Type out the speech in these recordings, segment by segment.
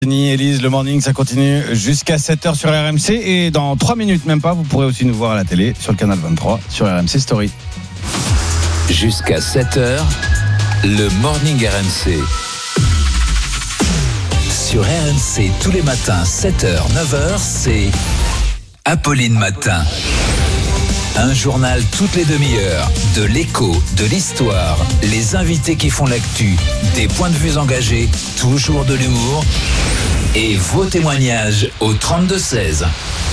Élise, le morning, ça continue jusqu'à 7h sur RMC. Et dans 3 minutes, même pas, vous pourrez aussi nous voir à la télé sur le canal 23 sur RMC Story. Jusqu'à 7h, le morning RMC. Sur RMC, tous les matins, 7h, 9h, c'est Apolline Matin. Un journal toutes les demi-heures, de l'écho, de l'histoire, les invités qui font l'actu, des points de vue engagés, toujours de l'humour et vos témoignages au 32-16.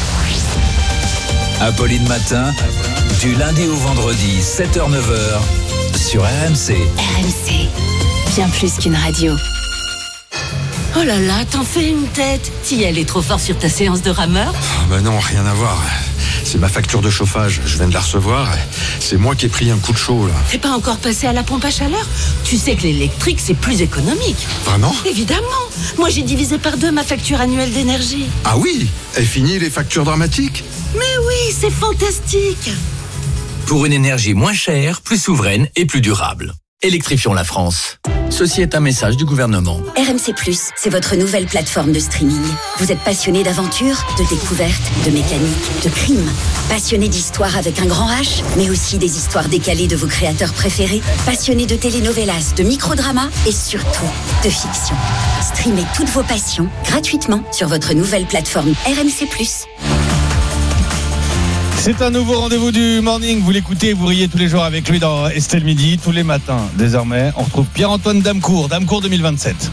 Apolline Matin, du lundi au vendredi, 7h-9h, sur RMC. RMC, bien plus qu'une radio. Oh là là, t'en fais une tête. T'y allais trop fort sur ta séance de rameur? Bah non, rien à voir. C'est ma facture de chauffage, je viens de la recevoir. C'est moi qui ai pris un coup de chaud là. T'es pas encore passé à la pompe à chaleur? Tu sais que l'électrique c'est plus économique. Vraiment? Évidemment. Moi j'ai divisé par 2 ma facture annuelle d'énergie. Ah oui? Et fini les factures dramatiques? Mais oui, c'est fantastique. Pour une énergie moins chère, plus souveraine et plus durable. Électrifions la France. Ceci est un message du gouvernement. RMC+, c'est votre nouvelle plateforme de streaming. Vous êtes passionné d'aventure, de découverte, de mécanique, de crime. Passionné d'histoire avec un grand H, mais aussi des histoires décalées de vos créateurs préférés. Passionné de telenovelas, de microdramas et surtout de fiction. Streamez toutes vos passions gratuitement sur votre nouvelle plateforme RMC+. C'est un nouveau rendez-vous du morning. Vous l'écoutez, vous riez tous les jours avec lui dans Estelle Midi. Tous les matins, désormais, on retrouve Pierre-Antoine Damecourt 2027.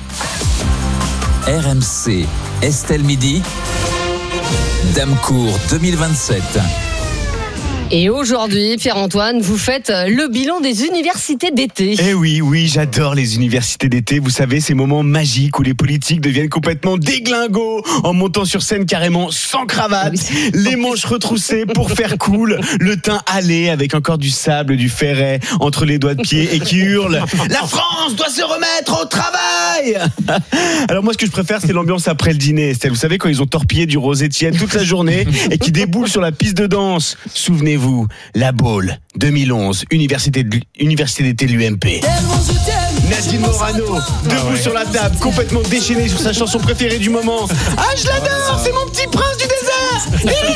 RMC, Estelle Midi, Damecourt 2027. Et aujourd'hui, Pierre-Antoine, vous faites le bilan des universités d'été. Eh oui, j'adore les universités d'été. Vous savez, ces moments magiques où les politiques deviennent complètement déglingos en montant sur scène carrément sans cravate, les manches retroussées pour faire cool, le teint hâlé avec encore du sable, du ferret entre les doigts de pied et qui hurle « La France doit se remettre au travail !» Alors moi, ce que je préfère, c'est l'ambiance après le dîner, Estelle. Vous savez, quand ils ont torpillé du Rose Etienne toute la journée et qui déboulent sur la piste de danse. Souvenez-vous, la Baule 2011, université d'été de l'UMP. Nadine Morano, debout sur la table, complètement déchaînée sur sa chanson préférée du moment. Ah, je l'adore, c'est mon petit prince du désert.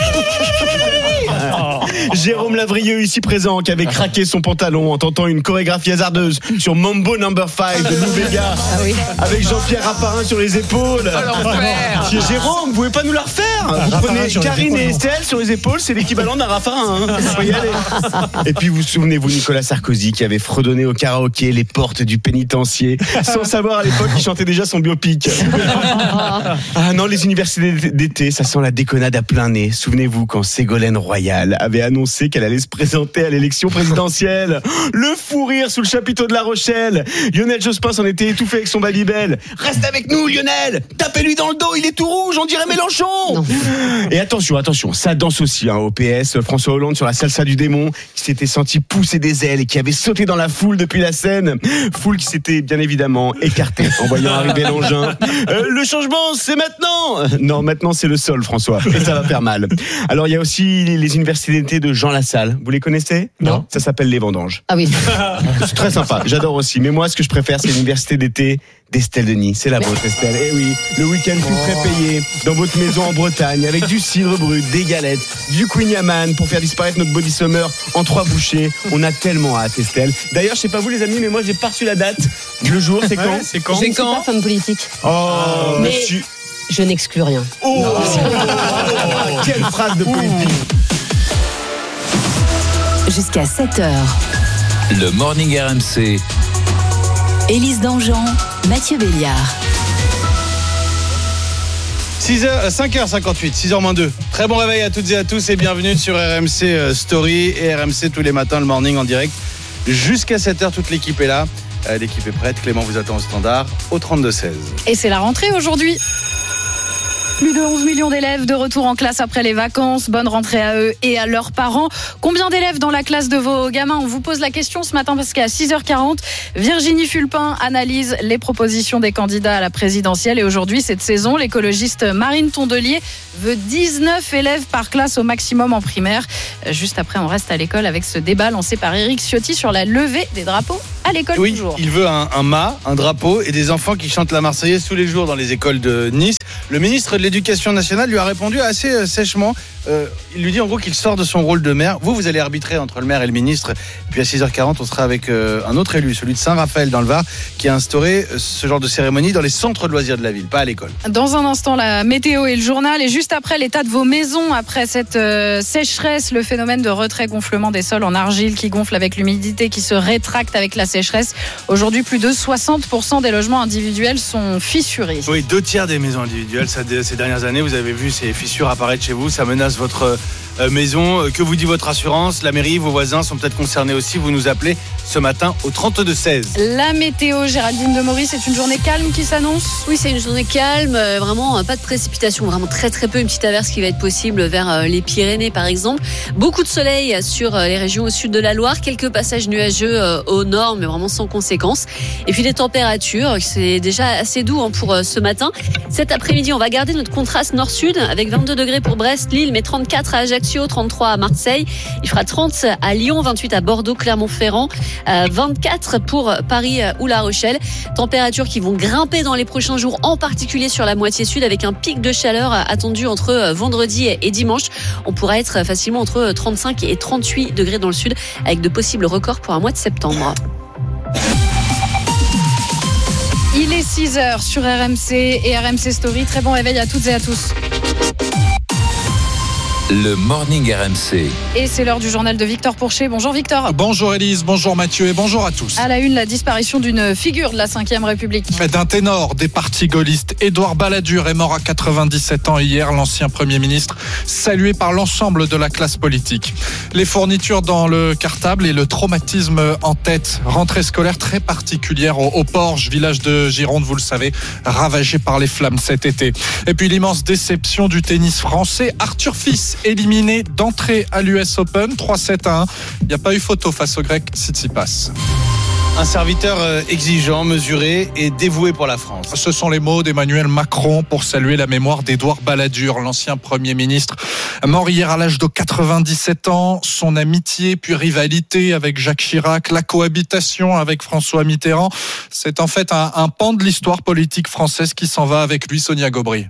Jérôme Lavrieux, ici présent, qui avait craqué son pantalon en tentant une chorégraphie hasardeuse sur Mambo No. 5 de Lou Bega, avec Jean-Pierre Raffarin sur les épaules. Jérôme, vous pouvez pas nous la refaire? Vous prenez Karine et Estelle sur les épaules, c'est l'équivalent d'un Raffarin. Faut y aller. Et puis vous souvenez-vous, Nicolas Sarkozy, qui avait fredonné au karaoké les portes du pénitencier, sans savoir à l'époque qu'il chantait déjà son biopic. Ah non, les universités d'été, ça sent la déconnade à plein nez. Souvenez-vous quand Ségolène Royal avait annoncé qu'elle allait se présenter à l'élection présidentielle. Le fou rire sous le chapiteau de La Rochelle. Lionel Jospin s'en était étouffé avec son Babybel. Reste avec nous, Lionel. Tapez-lui dans le dos, il est tout rouge, on dirait Mélenchon. Non. Et attention, ça danse aussi au PS. François Hollande sur la salsa du démon, qui s'était senti pousser des ailes et qui avait sauté dans la foule depuis la scène. Foule qui s'était bien évidemment écartée en voyant arriver l'engin. Le changement, c'est maintenant. Non, maintenant c'est le sol, François. Et ça va faire mal. Alors il y a aussi les universités d'été de Jean Lassalle. Vous les connaissez? Non. Ça s'appelle les Vendanges. Ah oui. C'est très sympa. J'adore aussi. Mais moi, ce que je préfère, c'est l'université d'été d'Estelle Denis. C'est la vôtre, Estelle. Eh oui, le week-end tout frais payé dans votre maison en Bretagne avec du cidre brut, des galettes, du Queen Yaman pour faire disparaître notre body summer en 3 bouchées. On a tellement hâte, Estelle. D'ailleurs, je sais pas vous les amis, mais moi j'ai pas reçu la date. Le jour, c'est quand? Je ne suis pas femme politique. Oh, mais je n'exclus rien. Oh, quelle phrase de politique. Jusqu'à 7h. Le morning RMC. Élise Dangean, Mathieu Béliard. 5h58, 6h-2. Très bon réveil à toutes et à tous et bienvenue sur RMC Story et RMC tous les matins, le morning en direct. Jusqu'à 7h, toute l'équipe est là. L'équipe est prête. Clément vous attend au standard au 32-16. Et c'est la rentrée aujourd'hui. Plus de 11 millions d'élèves de retour en classe après les vacances. Bonne rentrée à eux et à leurs parents. Combien d'élèves dans la classe de vos gamins ? On vous pose la question ce matin parce qu'à 6h40, Virginie Fulpin analyse les propositions des candidats à la présidentielle. Et aujourd'hui, cette saison, l'écologiste Marine Tondelier veut 19 élèves par classe au maximum en primaire. Juste après, on reste à l'école avec ce débat lancé par Éric Ciotti sur la levée des drapeaux à l'école. Oui, toujours. Il veut un mât, un drapeau et des enfants qui chantent la Marseillaise tous les jours dans les écoles de Nice. Le ministre de l'Éducation nationale lui a répondu assez sèchement. Il lui dit en gros qu'il sort de son rôle de maire. Vous allez arbitrer entre le maire et le ministre. Puis à 6h40, on sera avec un autre élu, celui de Saint-Raphaël dans le Var, qui a instauré ce genre de cérémonie dans les centres de loisirs de la ville, pas à l'école. Dans un instant, la météo et le journal. Et juste après, l'état de vos maisons. Après cette sécheresse, le phénomène de retrait-gonflement des sols en argile qui gonfle avec l'humidité, qui se rétracte avec la sécheresse. Aujourd'hui, plus de 60% des logements individuels sont fissurés. Oui, 2/3 des maisons individuelles. Ces dernières années, vous avez vu ces fissures apparaître chez vous. Ça menace votre maison. Que vous dit votre assurance ? La mairie, vos voisins sont peut-être concernés aussi. Vous nous appelez ce matin au 32-16. La météo, Géraldine Demory, c'est une journée calme qui s'annonce ? Oui, c'est une journée calme, vraiment pas de précipitation, vraiment très très peu, une petite averse qui va être possible vers les Pyrénées par exemple. Beaucoup de soleil sur les régions au sud de la Loire, quelques passages nuageux au nord, mais vraiment sans conséquence. Et puis les températures, c'est déjà assez doux pour ce matin. Cet après-midi, on va garder notre contraste nord-sud avec 22 degrés pour Brest, Lille, mais 34 à Ajaccio, 33 à Marseille. Il fera 30 à Lyon, 28 à Bordeaux, Clermont-Ferrand, 24 pour Paris ou La Rochelle. Températures qui vont grimper dans les prochains jours, en particulier sur la moitié sud, avec un pic de chaleur attendu entre vendredi et dimanche. On pourra être facilement entre 35 et 38 degrés dans le sud, avec de possibles records pour un mois de septembre. Il est 6h sur RMC et RMC Story. Très bon réveil à toutes et à tous. Le Morning RMC. Et c'est l'heure du journal de Victor Pourchet. Bonjour Victor. Bonjour Élise, bonjour Mathieu et bonjour à tous. À la une, la disparition d'une figure de la 5e République. D'un ténor des partis gaullistes, Édouard Balladur est mort à 97 ans hier. L'ancien Premier ministre, salué par l'ensemble de la classe politique. Les fournitures dans le cartable et le traumatisme en tête. Rentrée scolaire très particulière au Porge, village de Gironde, vous le savez, ravagé par les flammes cet été. Et puis l'immense déception du tennis français, Arthur Fils, éliminé d'entrée à l'US Open, 3-7-1. Il n'y a pas eu photo face au grec Tsitsipas. Un serviteur exigeant, mesuré et dévoué pour la France. Ce sont les mots d'Emmanuel Macron pour saluer la mémoire d'Édouard Balladur, l'ancien Premier ministre, mort hier à l'âge de 97 ans. Son amitié puis rivalité avec Jacques Chirac, la cohabitation avec François Mitterrand, c'est en fait un pan de l'histoire politique française qui s'en va avec lui, Sonia Gobry.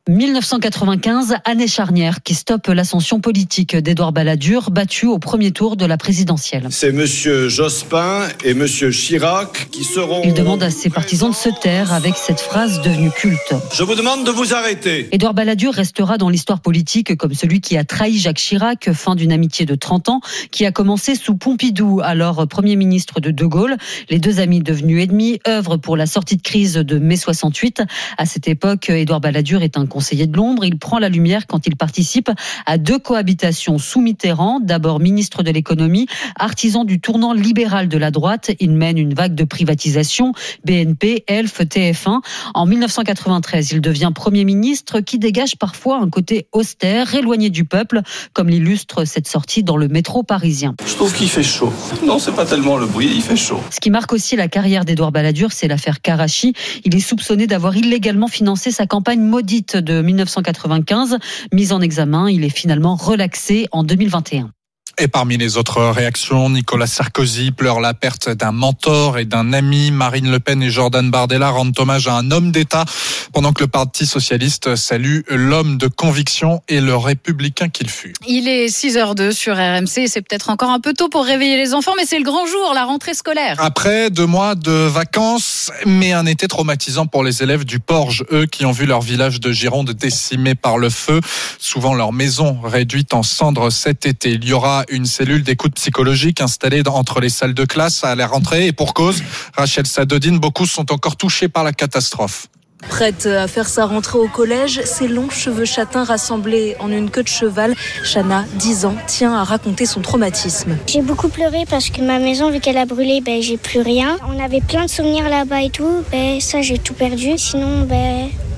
1995, année charnière qui stoppe l'ascension politique d'Édouard Balladur, battu au premier tour de la présidentielle. C'est monsieur Jospin et monsieur Chirac qui seront... Il demande à ses partisans de se taire avec cette phrase devenue culte. Je vous demande de vous arrêter. Édouard Balladur restera dans l'histoire politique comme celui qui a trahi Jacques Chirac, fin d'une amitié de 30 ans, qui a commencé sous Pompidou, alors Premier ministre de De Gaulle. Les deux amis devenus ennemis œuvrent pour la sortie de crise de mai 68. À cette époque, Édouard Balladur est un conseiller de l'ombre. Il prend la lumière quand il participe à 2 cohabitations sous Mitterrand. D'abord ministre de l'économie, artisan du tournant libéral de la droite. Il mène une vague de privatisation, BNP, Elf, TF1. En 1993, il devient Premier ministre qui dégage parfois un côté austère, éloigné du peuple, comme l'illustre cette sortie dans le métro parisien. Je trouve qu'il fait chaud. Non, c'est pas tellement le bruit, il fait chaud. Ce qui marque aussi la carrière d'Édouard Balladur, c'est l'affaire Karachi. Il est soupçonné d'avoir illégalement financé sa campagne maudite de 1995. Mis en examen, il est finalement relaxé en 2021. Et parmi les autres réactions, Nicolas Sarkozy pleure la perte d'un mentor et d'un ami. Marine Le Pen et Jordan Bardella rendent hommage à un homme d'État, pendant que le Parti socialiste salue l'homme de conviction et le républicain qu'il fut. Il est 6h02 sur RMC. C'est peut-être encore un peu tôt pour réveiller les enfants, mais c'est le grand jour, la rentrée scolaire. Après 2 mois de vacances, mais un été traumatisant pour les élèves du Porge, eux qui ont vu leur village de Gironde décimé par le feu, souvent leur maison réduite en cendres cet été. Il y aura une cellule d'écoute psychologique installée entre les salles de classe à la rentrée, et pour cause, Rachel Sadodine, beaucoup sont encore touchés par la catastrophe. Prête à faire sa rentrée au collège, ses longs cheveux châtains rassemblés en une queue de cheval, Chana, 10 ans, tient à raconter son traumatisme. J'ai beaucoup pleuré parce que ma maison, vu qu'elle a brûlé, j'ai plus rien. On avait plein de souvenirs là-bas et tout, ça j'ai tout perdu. Sinon,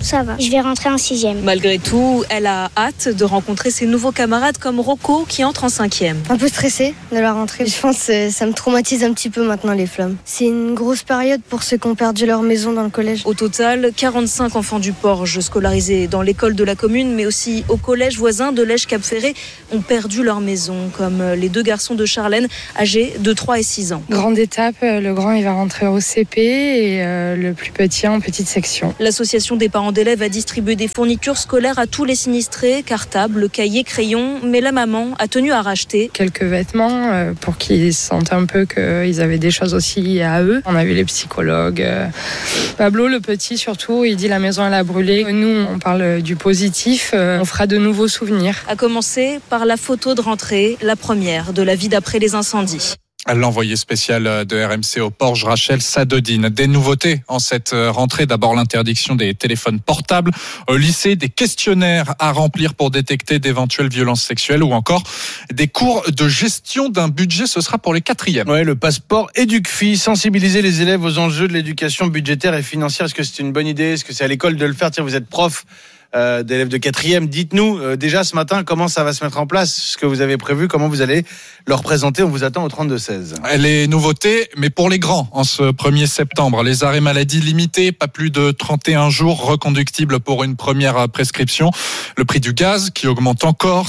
ça va. Je vais rentrer en 6e. Malgré tout, elle a hâte de rencontrer ses nouveaux camarades comme Rocco qui entre en 5e. Un peu stressée de la rentrée. Je pense que ça me traumatise un petit peu maintenant les flammes. C'est une grosse période pour ceux qui ont perdu leur maison dans le collège. Au total, 45 enfants du Porge scolarisés dans l'école de la commune, mais aussi au collège voisin de Lège-Cap-Ferré, ont perdu leur maison, comme les 2 garçons de Charlène, âgés de 3 et 6 ans. Grande étape, le grand il va rentrer au CP et le plus petit en petite section. L'association des parents d'élèves a distribué des fournitures scolaires à tous les sinistrés, cartables, cahiers, crayons, mais la maman a tenu à racheter quelques vêtements pour qu'ils sentent un peu qu'ils avaient des choses aussi à eux. On a vu les psychologues. Pablo, le petit surtout, il dit la maison elle a brûlé. Nous, on parle du positif, on fera de nouveaux souvenirs. A commencer par la photo de rentrée, la première de la vie d'après les incendies. L'envoyé spécial de RMC au Porge, Rachel Sadodine. Des nouveautés en cette rentrée. D'abord l'interdiction des téléphones portables au lycée, des questionnaires à remplir pour détecter d'éventuelles violences sexuelles ou encore des cours de gestion d'un budget. Ce sera pour les 4e. Ouais, le passeport EducFi, sensibiliser les élèves aux enjeux de l'éducation budgétaire et financière. Est-ce que c'est une bonne idée? Est-ce que c'est à l'école de le faire? Tiens, vous êtes prof d'élèves de 4e. Dites-nous déjà ce matin comment ça va se mettre en place, ce que vous avez prévu, comment vous allez leur présenter. On vous attend au 32-16. Les nouveautés, mais pour les grands, en ce 1er septembre. Les arrêts maladie limités, pas plus de 31 jours, reconductibles pour une première prescription. Le prix du gaz qui augmente encore,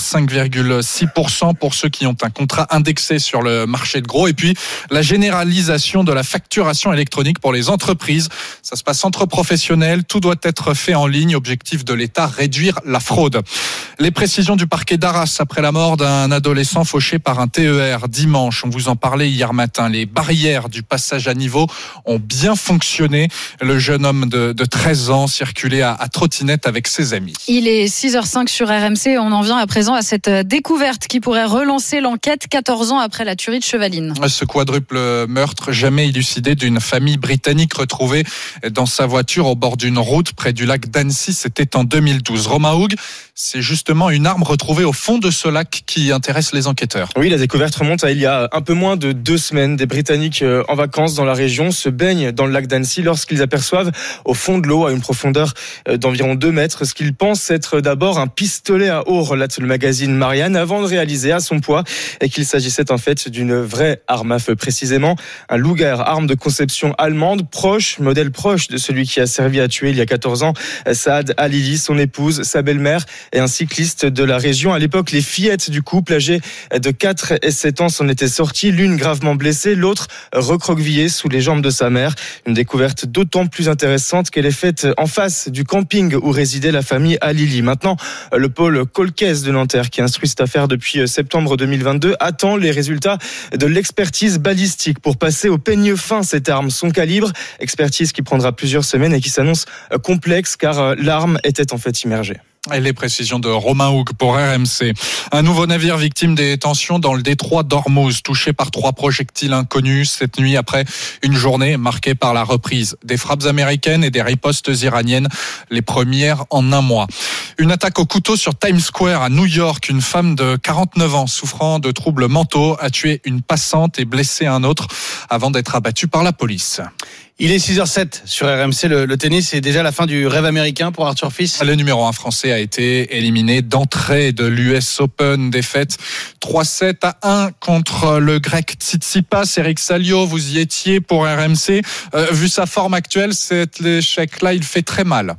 5,6% pour ceux qui ont un contrat indexé sur le marché de gros. Et puis, la généralisation de la facturation électronique pour les entreprises. Ça se passe entre professionnels, tout doit être fait en ligne. Objectif de l'État, réduire la fraude. Les précisions du parquet d'Arras après la mort d'un adolescent fauché par un TER dimanche. On vous en parlait hier matin. Les barrières du passage à niveau ont bien fonctionné. Le jeune homme de 13 ans circulait à trottinette avec ses amis. Il est 6h05 sur RMC. On en vient à présent à cette découverte qui pourrait relancer l'enquête 14 ans après la tuerie de Chevaline. Ce quadruple meurtre jamais élucidé d'une famille britannique retrouvée dans sa voiture au bord d'une route près du lac d'Annecy. C'était en 2012. Romain Houg, c'est justement une arme retrouvée au fond de ce lac qui intéresse les enquêteurs. Oui, la découverte remonte à il y a un peu moins de 2 semaines. Des Britanniques en vacances dans la région se baignent dans le lac d'Annecy lorsqu'ils aperçoivent au fond de l'eau, à une profondeur d'environ 2 mètres, ce qu'ils pensent être d'abord un pistolet à eau, relate le magazine Marianne, avant de réaliser à son poids et qu'il s'agissait en fait d'une vraie arme à feu, précisément un Luger, arme de conception allemande, modèle proche de celui qui a servi à tuer il y a 14 ans Saad Alili, son épouse, sa belle-mère et un cycliste de la région. À l'époque, les fillettes du couple, âgées de 4 et 7 ans, s'en étaient sorties, l'une gravement blessée, l'autre recroquevillée sous les jambes de sa mère. Une découverte d'autant plus intéressante qu'elle est faite en face du camping où résidait la famille Alili. Maintenant, le pôle Colcaise de Nanterre, qui instruit cette affaire depuis septembre 2022, attend les résultats de l'expertise balistique pour passer au peigne fin cette arme, son calibre, expertise qui prendra plusieurs semaines et qui s'annonce complexe car l'arme était en fait immergée. Et les précisions de Romain Houg pour RMC. Un nouveau navire victime des tensions dans le détroit d'Ormuz, touché par 3 projectiles inconnus cette nuit après une journée marquée par la reprise des frappes américaines et des ripostes iraniennes, les premières en un mois. Une attaque au couteau sur Times Square à New York. Une femme de 49 ans souffrant de troubles mentaux a tué une passante et blessé un autre avant d'être abattue par la police. Il est 6h07 sur RMC. Le tennis, c'est déjà la fin du rêve américain pour Arthur Fils. Le numéro 1 français a été éliminé d'entrée de l'US Open. Défaite 3-7-1 contre le grec Tsitsipas. Eric Salio, vous y étiez pour RMC. Vu sa forme actuelle, cet échec-là, il fait très mal.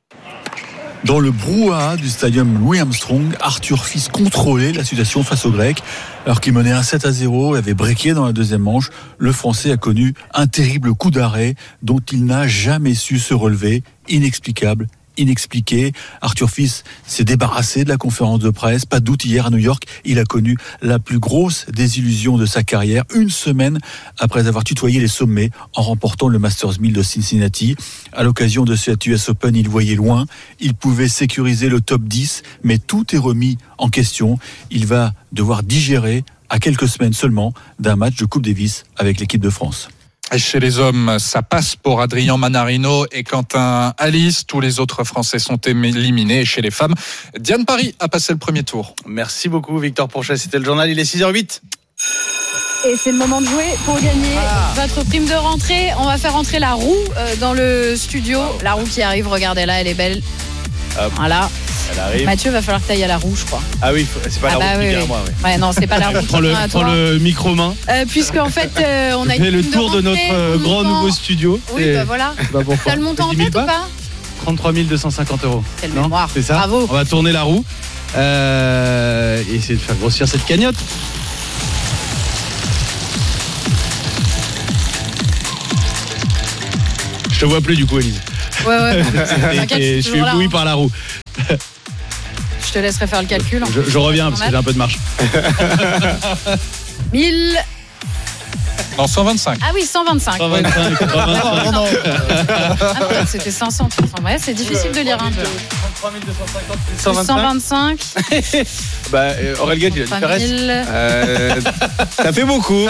Dans le brouhaha du stadium Louis Armstrong, Arthur Fils contrôlait la situation face aux Grecs. Alors qu'il menait 1-7-0 et avait breaké dans la deuxième manche, le Français a connu un terrible coup d'arrêt dont il n'a jamais su se relever. Inexplicable, inexpliqué. Arthur Fils s'est débarrassé de la conférence de presse. Pas de doute, hier à New York, il a connu la plus grosse désillusion de sa carrière, une semaine après avoir tutoyé les sommets en remportant le Masters 1000 de Cincinnati. À l'occasion de cet US Open, il voyait loin. Il pouvait sécuriser le top 10, mais tout est remis en question. Il va devoir digérer à quelques semaines seulement d'un match de Coupe Davis avec l'équipe de France. Et chez les hommes, ça passe pour Adrien Manarino et Quentin Alice. Tous les autres Français sont éliminés. Et chez les femmes, Diane Paris a passé le premier tour. Merci beaucoup Victor Pourchet, c'était le journal, il est 6h08. Et c'est le moment de jouer pour gagner votre prime de rentrée. On va faire entrer la roue dans le studio. La roue qui arrive, regardez-la, elle est belle. Voilà. Elle arrive. Mathieu, va falloir que tu ailles à la roue, je crois. Ah oui, c'est pas la roue qui vient à moi. Ouais, non, c'est pas la roue qui vient à toi. Prends le micro-main. Puisque en fait, on a fait le tour de notre grand nouveau studio. Oui, bah voilà. T'as le montant en tête ou pas? 33 250 €. Quelle mémoire. C'est ça. Bravo. On va tourner la roue et essayer de faire grossir cette cagnotte. Je te vois plus du coup, Élise. Ouais. Je suis ébloui par la roue. Je te laisserai faire le calcul. Je reviens parce que j'ai un peu de marche. 1000. Non, 125. Ah oui, 125. 125. Non. C'était 500. Ouais, c'est difficile de lire un peu. 33 250. 125. Aurel Gage, il a dit ça fait beaucoup.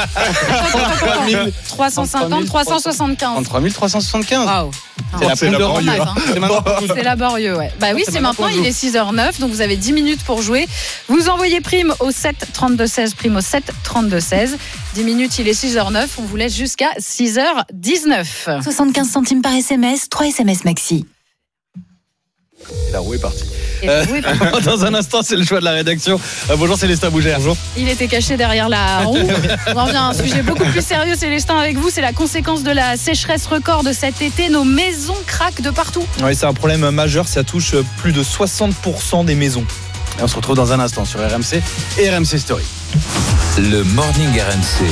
350, 375. 33 375. Waouh. C'est laborieux. C'est laborieux, ouais. Bah oui, c'est maintenant, il est 6h09, donc vous avez 10 minutes pour jouer. Vous envoyez prime au 7 32 16, prime au 7 32 16. 10 minutes, il est 6h09, on vous laisse jusqu'à 6h19. 75 centimes par SMS, 3 SMS maxi. La roue est partie. Dans un instant, c'est le choix de la rédaction. Bonjour Célestin Bougère. Bonjour. Il était caché derrière la roue. On en revient à un sujet beaucoup plus sérieux, Célestin, avec vous. C'est la conséquence de la sécheresse record de cet été. Nos maisons craquent de partout. Oui, c'est un problème majeur. Ça touche plus de 60% des maisons. Et on se retrouve dans un instant sur RMC et RMC Story. Le Morning RMC.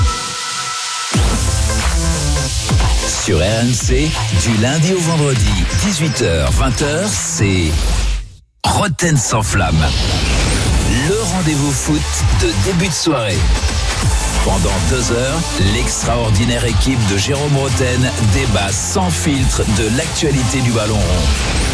Sur RMC, du lundi au vendredi, 18h, 20h, c'est Roten sans flamme. Le rendez-vous foot de début de soirée. Pendant 2 heures, l'extraordinaire équipe de Jérôme Roten débat sans filtre de l'actualité du ballon rond.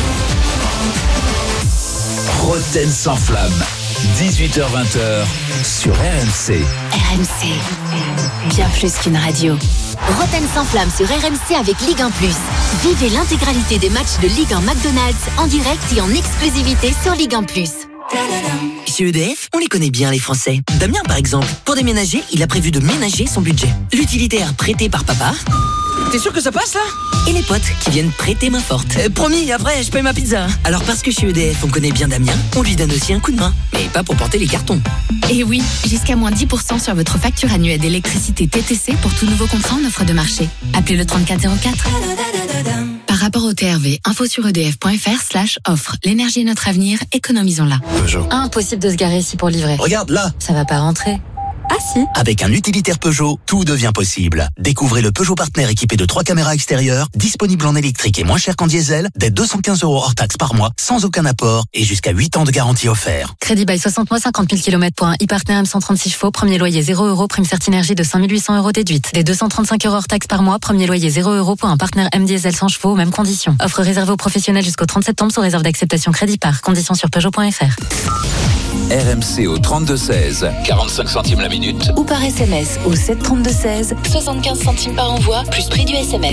Roten sans flamme, 18h-20h sur RMC. RMC, bien plus qu'une radio. Roten sans flamme sur RMC avec Ligue 1+. Vivez l'intégralité des matchs de Ligue 1 McDonald's en direct et en exclusivité sur Ligue 1+. Chez EDF, on les connaît bien les Français. Damien par exemple, pour déménager, il a prévu de ménager son budget. L'utilitaire prêté par papa. T'es sûr que ça passe là? Et les potes qui viennent prêter main forte. Promis, après je paye ma pizza. Alors parce que chez EDF on connaît bien Damien, on lui donne aussi un coup de main. Mais pas pour porter les cartons. Et oui, jusqu'à moins 10% sur votre facture annuelle d'électricité TTC pour tout nouveau contrat en offre de marché. Appelez le 3404. Par rapport au TRV, info sur edf.fr/offre. L'énergie est notre avenir, économisons-la. Peugeot. Impossible de se garer ici pour livrer. Regarde là. Ça va pas rentrer. Ah si. Avec un utilitaire Peugeot, tout devient possible. Découvrez le Peugeot Partner équipé de 3 caméras extérieures, disponible en électrique et moins cher qu'en diesel, dès 215 € hors taxe par mois, sans aucun apport et jusqu'à 8 ans de garantie offert. Crédit by 60 mois, 50 000 km pour un e-partner M136 chevaux, premier loyer 0 €, prime Certinergie de 5 800 € déduite. Dès 235 € hors taxe par mois, premier loyer 0 € pour un partner M diesel 100 chevaux, mêmes conditions. Offre réservée aux professionnels jusqu'au 30 septembre sous réserve d'acceptation crédit par. Conditions sur Peugeot.fr. RMC au 32-16, 45 centimes la minute. Ou par SMS au 7 32 16, 75 centimes par envoi, plus prix du SMS.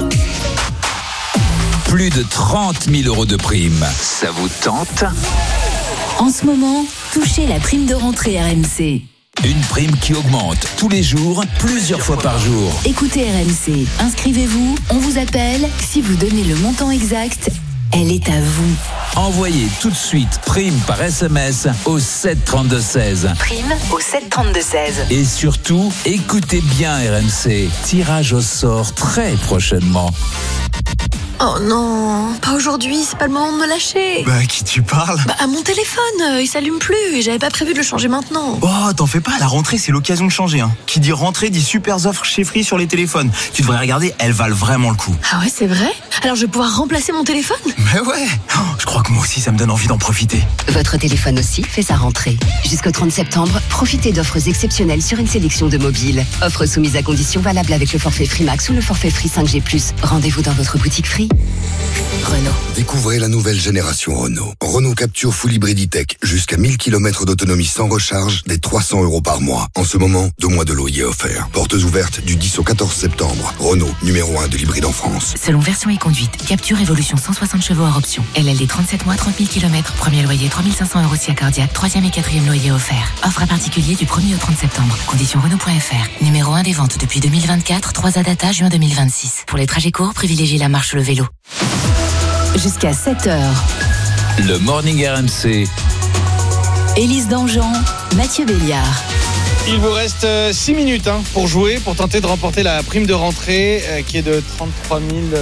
Plus de 30 000 € de prime. Ça vous tente? En ce moment, touchez la prime de rentrée RMC. Une prime qui augmente tous les jours, plusieurs fois par jour. Écoutez RMC, inscrivez-vous, on vous appelle. Si vous donnez le montant exact, elle est à vous. Envoyez tout de suite prime par SMS au 7 32 16. Prime au 7 32 16. Et surtout, écoutez bien RMC. Tirage au sort très prochainement. Oh non, pas aujourd'hui, c'est pas le moment de me lâcher. Bah, à qui tu parles? Bah, à mon téléphone, il s'allume plus et j'avais pas prévu de le changer maintenant. Oh, t'en fais pas, la rentrée, c'est l'occasion de changer. Hein. Qui dit rentrée dit super offres chez Free sur les téléphones. Tu devrais regarder, elles valent vraiment le coup. Ah ouais, c'est vrai? Alors je vais pouvoir remplacer mon téléphone? Mais ouais, je crois que moi aussi, ça me donne envie d'en profiter. Votre téléphone aussi fait sa rentrée. Jusqu'au 30 septembre, profitez d'offres exceptionnelles sur une sélection de mobiles. Offres soumises à conditions valables avec le forfait Free Max ou le forfait Free 5G+. Rendez-vous dans votre boutique Free. Renault. Découvrez la nouvelle génération Renault. Renault Captur Full Hybrid E-Tech. Jusqu'à 1000 km d'autonomie sans recharge, dès 300 € par mois. En ce moment, 2 mois de loyer offert. Portes ouvertes du 10 au 14 septembre. Renault, numéro 1 de l'hybride en France. Selon version et conduite, Capture Evolution 160 chevaux hors option. LLD 37 mois, 30 000 km. Premier loyer 3 500 € si accordiaque. 3e et 4e loyer offert. Offre à particulier du 1er au 30 septembre. Conditions Renault.fr. Numéro 1 des ventes depuis 2024. 3 data juin 2026. Pour les trajets courts, privilégiez la marche ou le vélo. Jusqu'à 7h. Le Morning RMC. Élise Dangean, Mathieu Béliard. Il vous reste 6 minutes pour jouer, pour tenter de remporter la prime de rentrée qui est de 33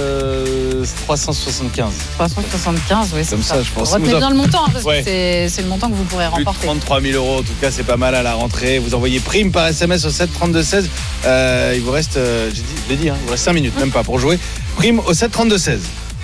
375. 375, oui, c'est comme ça, je pense. Retenez bien le montant, parce que c'est le montant que vous pourrez remporter. Plus de 33 000 €, en tout cas, c'est pas mal à la rentrée. Vous envoyez prime par SMS au 7 32 16. Il vous reste, je l'ai dit, il vous reste 5 minutes, même pas, pour jouer. Prime au 7 32 16.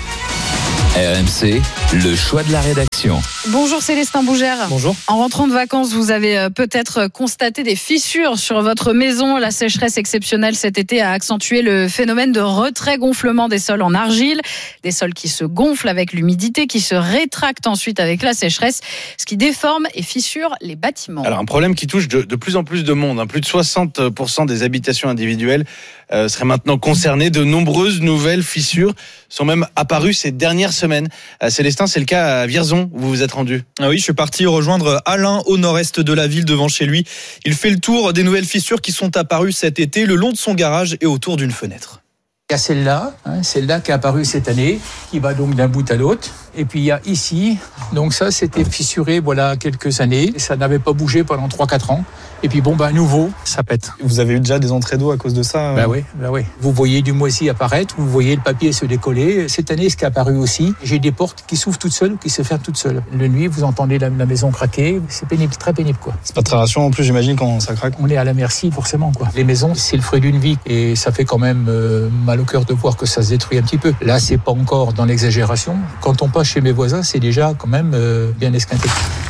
RMC, le choix de la rédaction. Bonjour Célestin Bougère. Bonjour. En rentrant de vacances, vous avez peut-être constaté des fissures sur votre maison. La sécheresse exceptionnelle cet été a accentué le phénomène de retrait-gonflement des sols en argile. Des sols qui se gonflent avec l'humidité, qui se rétractent ensuite avec la sécheresse, ce qui déforme et fissure les bâtiments. Alors un problème qui touche de plus en plus de monde. Plus de 60% des habitations individuelles seraient maintenant concernées. De nombreuses nouvelles fissures sont même apparues ces dernières semaines. Célestin, c'est le cas à Vierzon où vous vous êtes rendu. Ah oui, je suis parti rejoindre Alain au nord-est de la ville devant chez lui. Il fait le tour des nouvelles fissures qui sont apparues cet été le long de son garage et autour d'une fenêtre. Il y a celle-là qui est apparue cette année, qui va donc d'un bout à l'autre. Et puis il y a ici, donc ça c'était fissuré voilà quelques années. Ça n'avait pas bougé pendant 3-4 ans. Et puis à nouveau, ça pète. Vous avez eu déjà des entrées d'eau à cause de ça? Bah oui. Vous voyez du moisi apparaître, vous voyez le papier se décoller. Cette année, ce qui est apparu aussi, j'ai des portes qui s'ouvrent toutes seules ou qui se ferment toutes seules. La nuit, vous entendez la maison craquer. C'est pénible, très pénible quoi. C'est pas très rassurant en plus, j'imagine, quand ça craque. On est à la merci forcément quoi. Les maisons, c'est le fruit d'une vie et ça fait quand même mal au cœur de voir que ça se détruit un petit peu. Là, c'est pas encore dans l'exagération. Quand on passe chez mes voisins, c'est déjà quand même bien esquinté.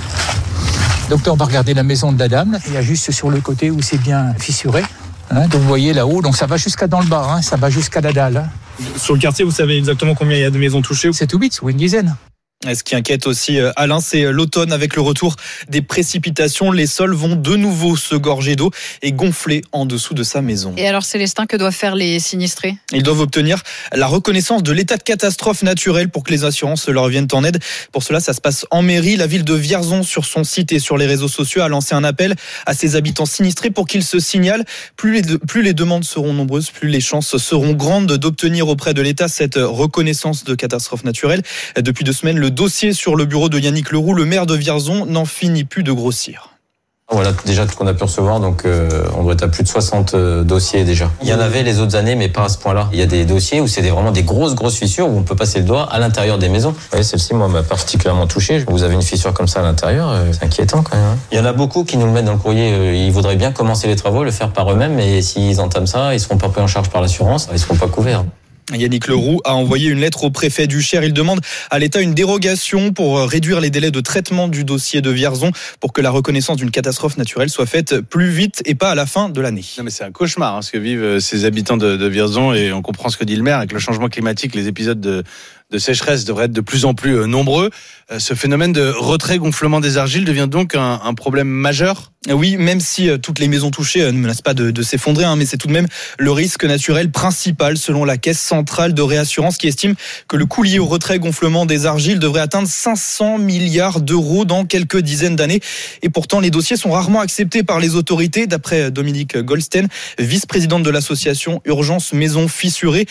Donc là, on va regarder la maison de la dame. Il y a juste sur le côté où c'est bien fissuré. Donc vous voyez là-haut, donc ça va jusqu'à dans le bas, ça va jusqu'à la dalle. Sur le quartier, vous savez exactement combien il y a de maisons touchées? 7 ou 8, ou une dizaine. Ce qui inquiète aussi Alain, c'est l'automne avec le retour des précipitations. Les sols vont de nouveau se gorger d'eau et gonfler en dessous de sa maison. Et alors Célestin, que doivent faire les sinistrés? Ils doivent obtenir la reconnaissance de l'état de catastrophe naturelle pour que les assurances leur viennent en aide. Pour cela, ça se passe en mairie. La ville de Vierzon, sur son site et sur les réseaux sociaux, a lancé un appel à ses habitants sinistrés pour qu'ils se signalent. Plus les demandes seront nombreuses, plus les chances seront grandes d'obtenir auprès de l'État cette reconnaissance de catastrophe naturelle. Depuis 2 semaines, le dossier sur le bureau de Yannick Leroux, le maire de Vierzon, n'en finit plus de grossir. Voilà déjà tout ce qu'on a pu recevoir, donc on doit être à plus de 60 dossiers déjà. Il y en avait les autres années, mais pas à ce point-là. Il y a des dossiers où c'est vraiment des grosses fissures où on peut passer le doigt à l'intérieur des maisons. Vous voyez, celle-ci, moi, m'a particulièrement touché. Vous avez une fissure comme ça à l'intérieur, c'est inquiétant quand même. Il y en a beaucoup qui nous le mettent dans le courrier. Ils voudraient bien commencer les travaux, le faire par eux-mêmes, mais s'ils entament ça, ils seront pas pris en charge par l'assurance, ils seront pas couverts. Yannick Leroux a envoyé une lettre au préfet du Cher. Il demande à l'État une dérogation pour réduire les délais de traitement du dossier de Vierzon pour que la reconnaissance d'une catastrophe naturelle soit faite plus vite et pas à la fin de l'année. Non mais c'est un cauchemar ce que vivent ces habitants de Vierzon et on comprend ce que dit le maire. Avec le changement climatique, les épisodes de sécheresse devraient être de plus en plus nombreux. Ce phénomène de retrait-gonflement des argiles devient donc un problème majeur. Oui, même si toutes les maisons touchées ne menacent pas de s'effondrer, mais c'est tout de même le risque naturel principal selon la Caisse centrale de réassurance qui estime que le coût lié au retrait-gonflement des argiles devrait atteindre 500 milliards d'euros dans quelques dizaines d'années. Et pourtant, les dossiers sont rarement acceptés par les autorités. D'après Dominique Goldstein, vice-présidente de l'association Urgence Maisons Fissurées,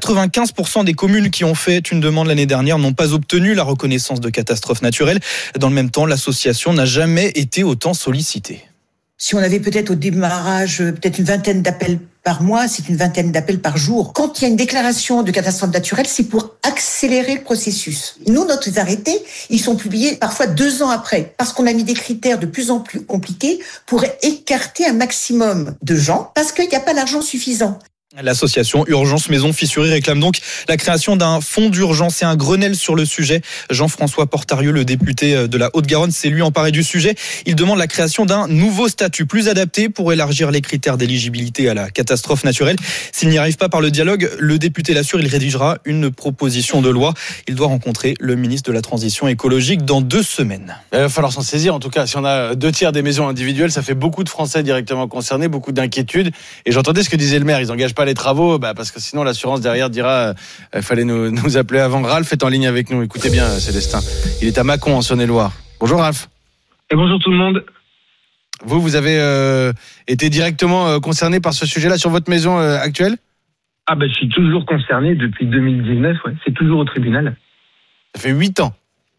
95% des communes qui ont fait une demande l'année dernière n'ont pas obtenu la reconnaissance de catastrophe naturelle. Dans le même temps, l'association n'a jamais été autant sollicitée. Si on avait peut-être au démarrage peut-être une vingtaine d'appels par mois, c'est une vingtaine d'appels par jour. Quand il y a une déclaration de catastrophe naturelle, c'est pour accélérer le processus. Nous, notre arrêtés, ils sont publiés parfois 2 ans après, parce qu'on a mis des critères de plus en plus compliqués pour écarter un maximum de gens, parce qu'il n'y a pas l'argent suffisant. L'association Urgence Maison Fissurée réclame donc la création d'un fonds d'urgence et un Grenelle sur le sujet. Jean-François Portarieux, le député de la Haute-Garonne, s'est lui emparé du sujet. Il demande la création d'un nouveau statut plus adapté pour élargir les critères d'éligibilité à la catastrophe naturelle. S'il n'y arrive pas par le dialogue, le député l'assure, il rédigera une proposition de loi. Il doit rencontrer le ministre de la Transition écologique dans 2 semaines. Il va falloir s'en saisir. En tout cas, si on a 2/3 des maisons individuelles, ça fait beaucoup de Français directement concernés, beaucoup d'inquiétudes. Et j'entendais ce que disait le maire. Ils n'engagent pas les travaux, parce que sinon l'assurance derrière dira fallait nous appeler avant. Ralph est en ligne avec nous. Écoutez bien, Célestin. Il est à Mâcon en Saône-et-Loire. Bonjour Ralph. Et bonjour tout le monde. Vous avez été directement concerné par ce sujet-là sur votre maison actuelle ? Je suis toujours concerné depuis 2019. Ouais. C'est toujours au tribunal. Ça fait 8 ans.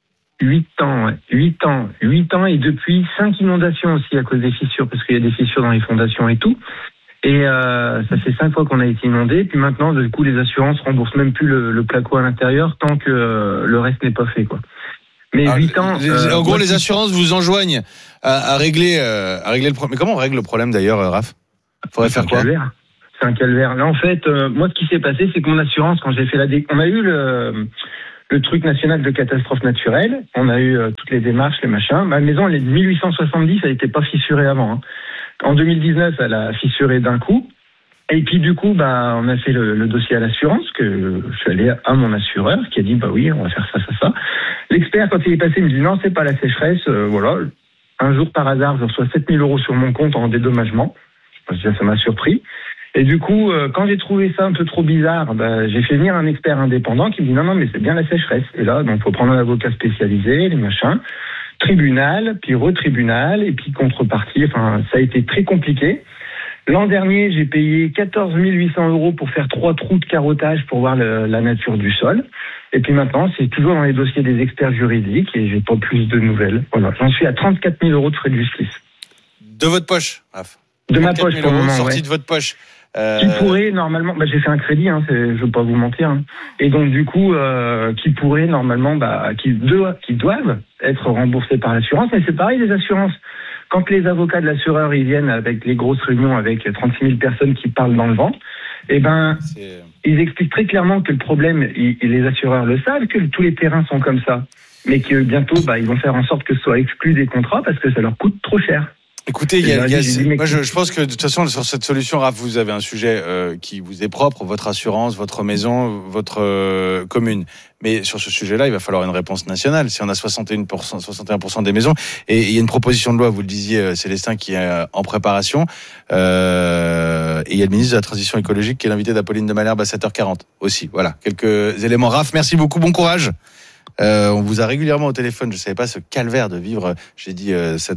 8 ans, ouais. 8 ans et depuis 5 inondations aussi à cause des fissures, parce qu'il y a des fissures dans les fondations et tout. Et ça fait 5 fois qu'on a été inondé. Puis maintenant, du coup, les assurances remboursent même plus le placo à l'intérieur tant que le reste n'est pas fait, quoi. Mais 8 ans. En gros, les assurances vous enjoignent à régler le problème. Mais comment on règle le problème d'ailleurs, Raph ? Faudrait faire quoi ? C'est un calvaire. Là, en fait, moi, ce qui s'est passé, c'est que mon assurance, quand j'ai fait on a eu le truc national de catastrophe naturelle. On a eu toutes les démarches, les machins. Ma maison, elle est de 1870, elle n'était pas fissurée avant. Hein. En 2019, elle a fissuré d'un coup. Et puis du coup, on a fait le dossier à l'assurance, que je suis allé à mon assureur, qui a dit oui, on va faire ça. L'expert, quand il est passé, il me dit non, c'est pas la sécheresse. Voilà. Un jour, par hasard, je reçois 7 000 € sur mon compte en dédommagement. Ça m'a surpris. Et du coup, quand j'ai trouvé ça un peu trop bizarre, j'ai fait venir un expert indépendant qui me dit non, mais c'est bien la sécheresse. Et là, donc, faut prendre un avocat spécialisé, les machins, tribunal, puis retribunal, et puis contrepartie. Enfin, ça a été très compliqué. L'an dernier, j'ai payé 14 800 € pour faire 3 trous de carottage pour voir la nature du sol. Et puis maintenant, c'est toujours dans les dossiers des experts juridiques et j'ai pas plus de nouvelles. Voilà, j'en suis à 34 000 € de frais de justice. De votre poche, Raph. De ma poche pour le moment, sorti de votre poche. Qui pourrait normalement, j'ai fait un crédit, je veux pas vous mentir, et donc du coup, qui pourrait normalement, qui doivent être remboursés par l'assurance, mais c'est pareil les assurances. Quand les avocats de l'assureur ils viennent avec les grosses réunions avec 36 000 personnes qui parlent dans le vent, ils expliquent très clairement que le problème, les assureurs le savent, que tous les terrains sont comme ça, mais que bientôt, ils vont faire en sorte que ce soit exclu des contrats parce que ça leur coûte trop cher. Écoutez, moi je pense que de toute façon sur cette solution, Raph, vous avez un sujet qui vous est propre, votre assurance, votre maison, votre commune. Mais sur ce sujet-là, il va falloir une réponse nationale. Si on a 61% des maisons, et il y a une proposition de loi, vous le disiez, Célestin, qui est en préparation, et il y a le ministre de la Transition écologique qui est l'invité d'Apolline de Malherbe à 7h40 aussi. Voilà, quelques éléments. Raph, merci beaucoup, bon courage. On vous a régulièrement au téléphone, je savais pas ce calvaire de vivre, j'ai dit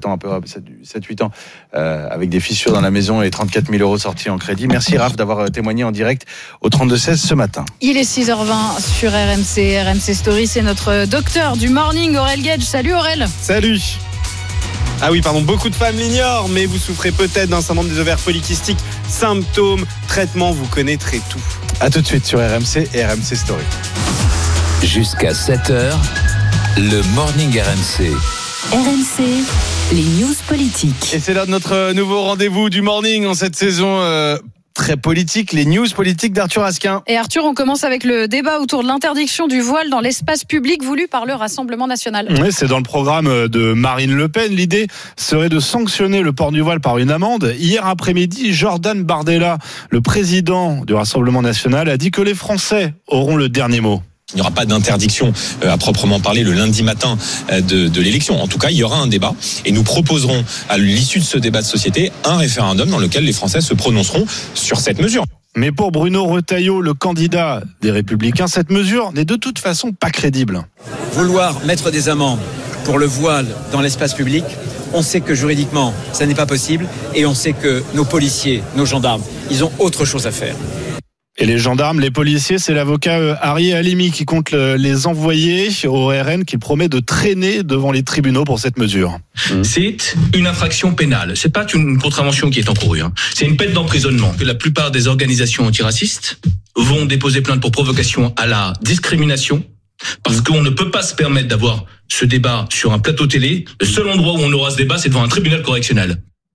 7-8 ans, avec des fissures dans la maison et 34 000 € sortis en crédit. Merci Raph d'avoir témoigné en direct au 32-16 ce matin. Il est 6h20 sur RMC Story, c'est notre docteur du morning, Aurel Gage. Salut Aurel. Salut. Ah oui, pardon, beaucoup de femmes l'ignorent, mais vous souffrez peut-être d'un syndrome des ovaires polykystiques. Symptômes, traitements, vous connaîtrez tout. À tout de suite sur RMC et RMC Story. Jusqu'à 7h, le Morning RMC. RMC, les news politiques. Et c'est l'heure de notre nouveau rendez-vous du Morning en cette saison très politique, les news politiques d'Arthur Asquin. Et Arthur, on commence avec le débat autour de l'interdiction du voile dans l'espace public voulu par le Rassemblement national. Oui, c'est dans le programme de Marine Le Pen. L'idée serait de sanctionner le port du voile par une amende. Hier après-midi, Jordan Bardella, le président du Rassemblement national, a dit que les Français auront le dernier mot. Il n'y aura pas d'interdiction à proprement parler le lundi matin de l'élection. En tout cas, il y aura un débat et nous proposerons à l'issue de ce débat de société un référendum dans lequel les Français se prononceront sur cette mesure. Mais pour Bruno Retailleau, le candidat des Républicains, cette mesure n'est de toute façon pas crédible. Vouloir mettre des amendes pour le voile dans l'espace public, on sait que juridiquement, ça n'est pas possible et on sait que nos policiers, nos gendarmes, ils ont autre chose à faire. Et les gendarmes, les policiers, c'est l'avocat Arié Halimi qui compte les envoyer au RN, qui promet de traîner devant les tribunaux pour cette mesure. C'est une infraction pénale. C'est pas une contravention qui est encourue. C'est une peine d'emprisonnement. La plupart des organisations antiracistes vont déposer plainte pour provocation à la discrimination, parce qu'on ne peut pas se permettre d'avoir ce débat sur un plateau télé. Le seul endroit où on aura ce débat, c'est devant un tribunal correctionnel.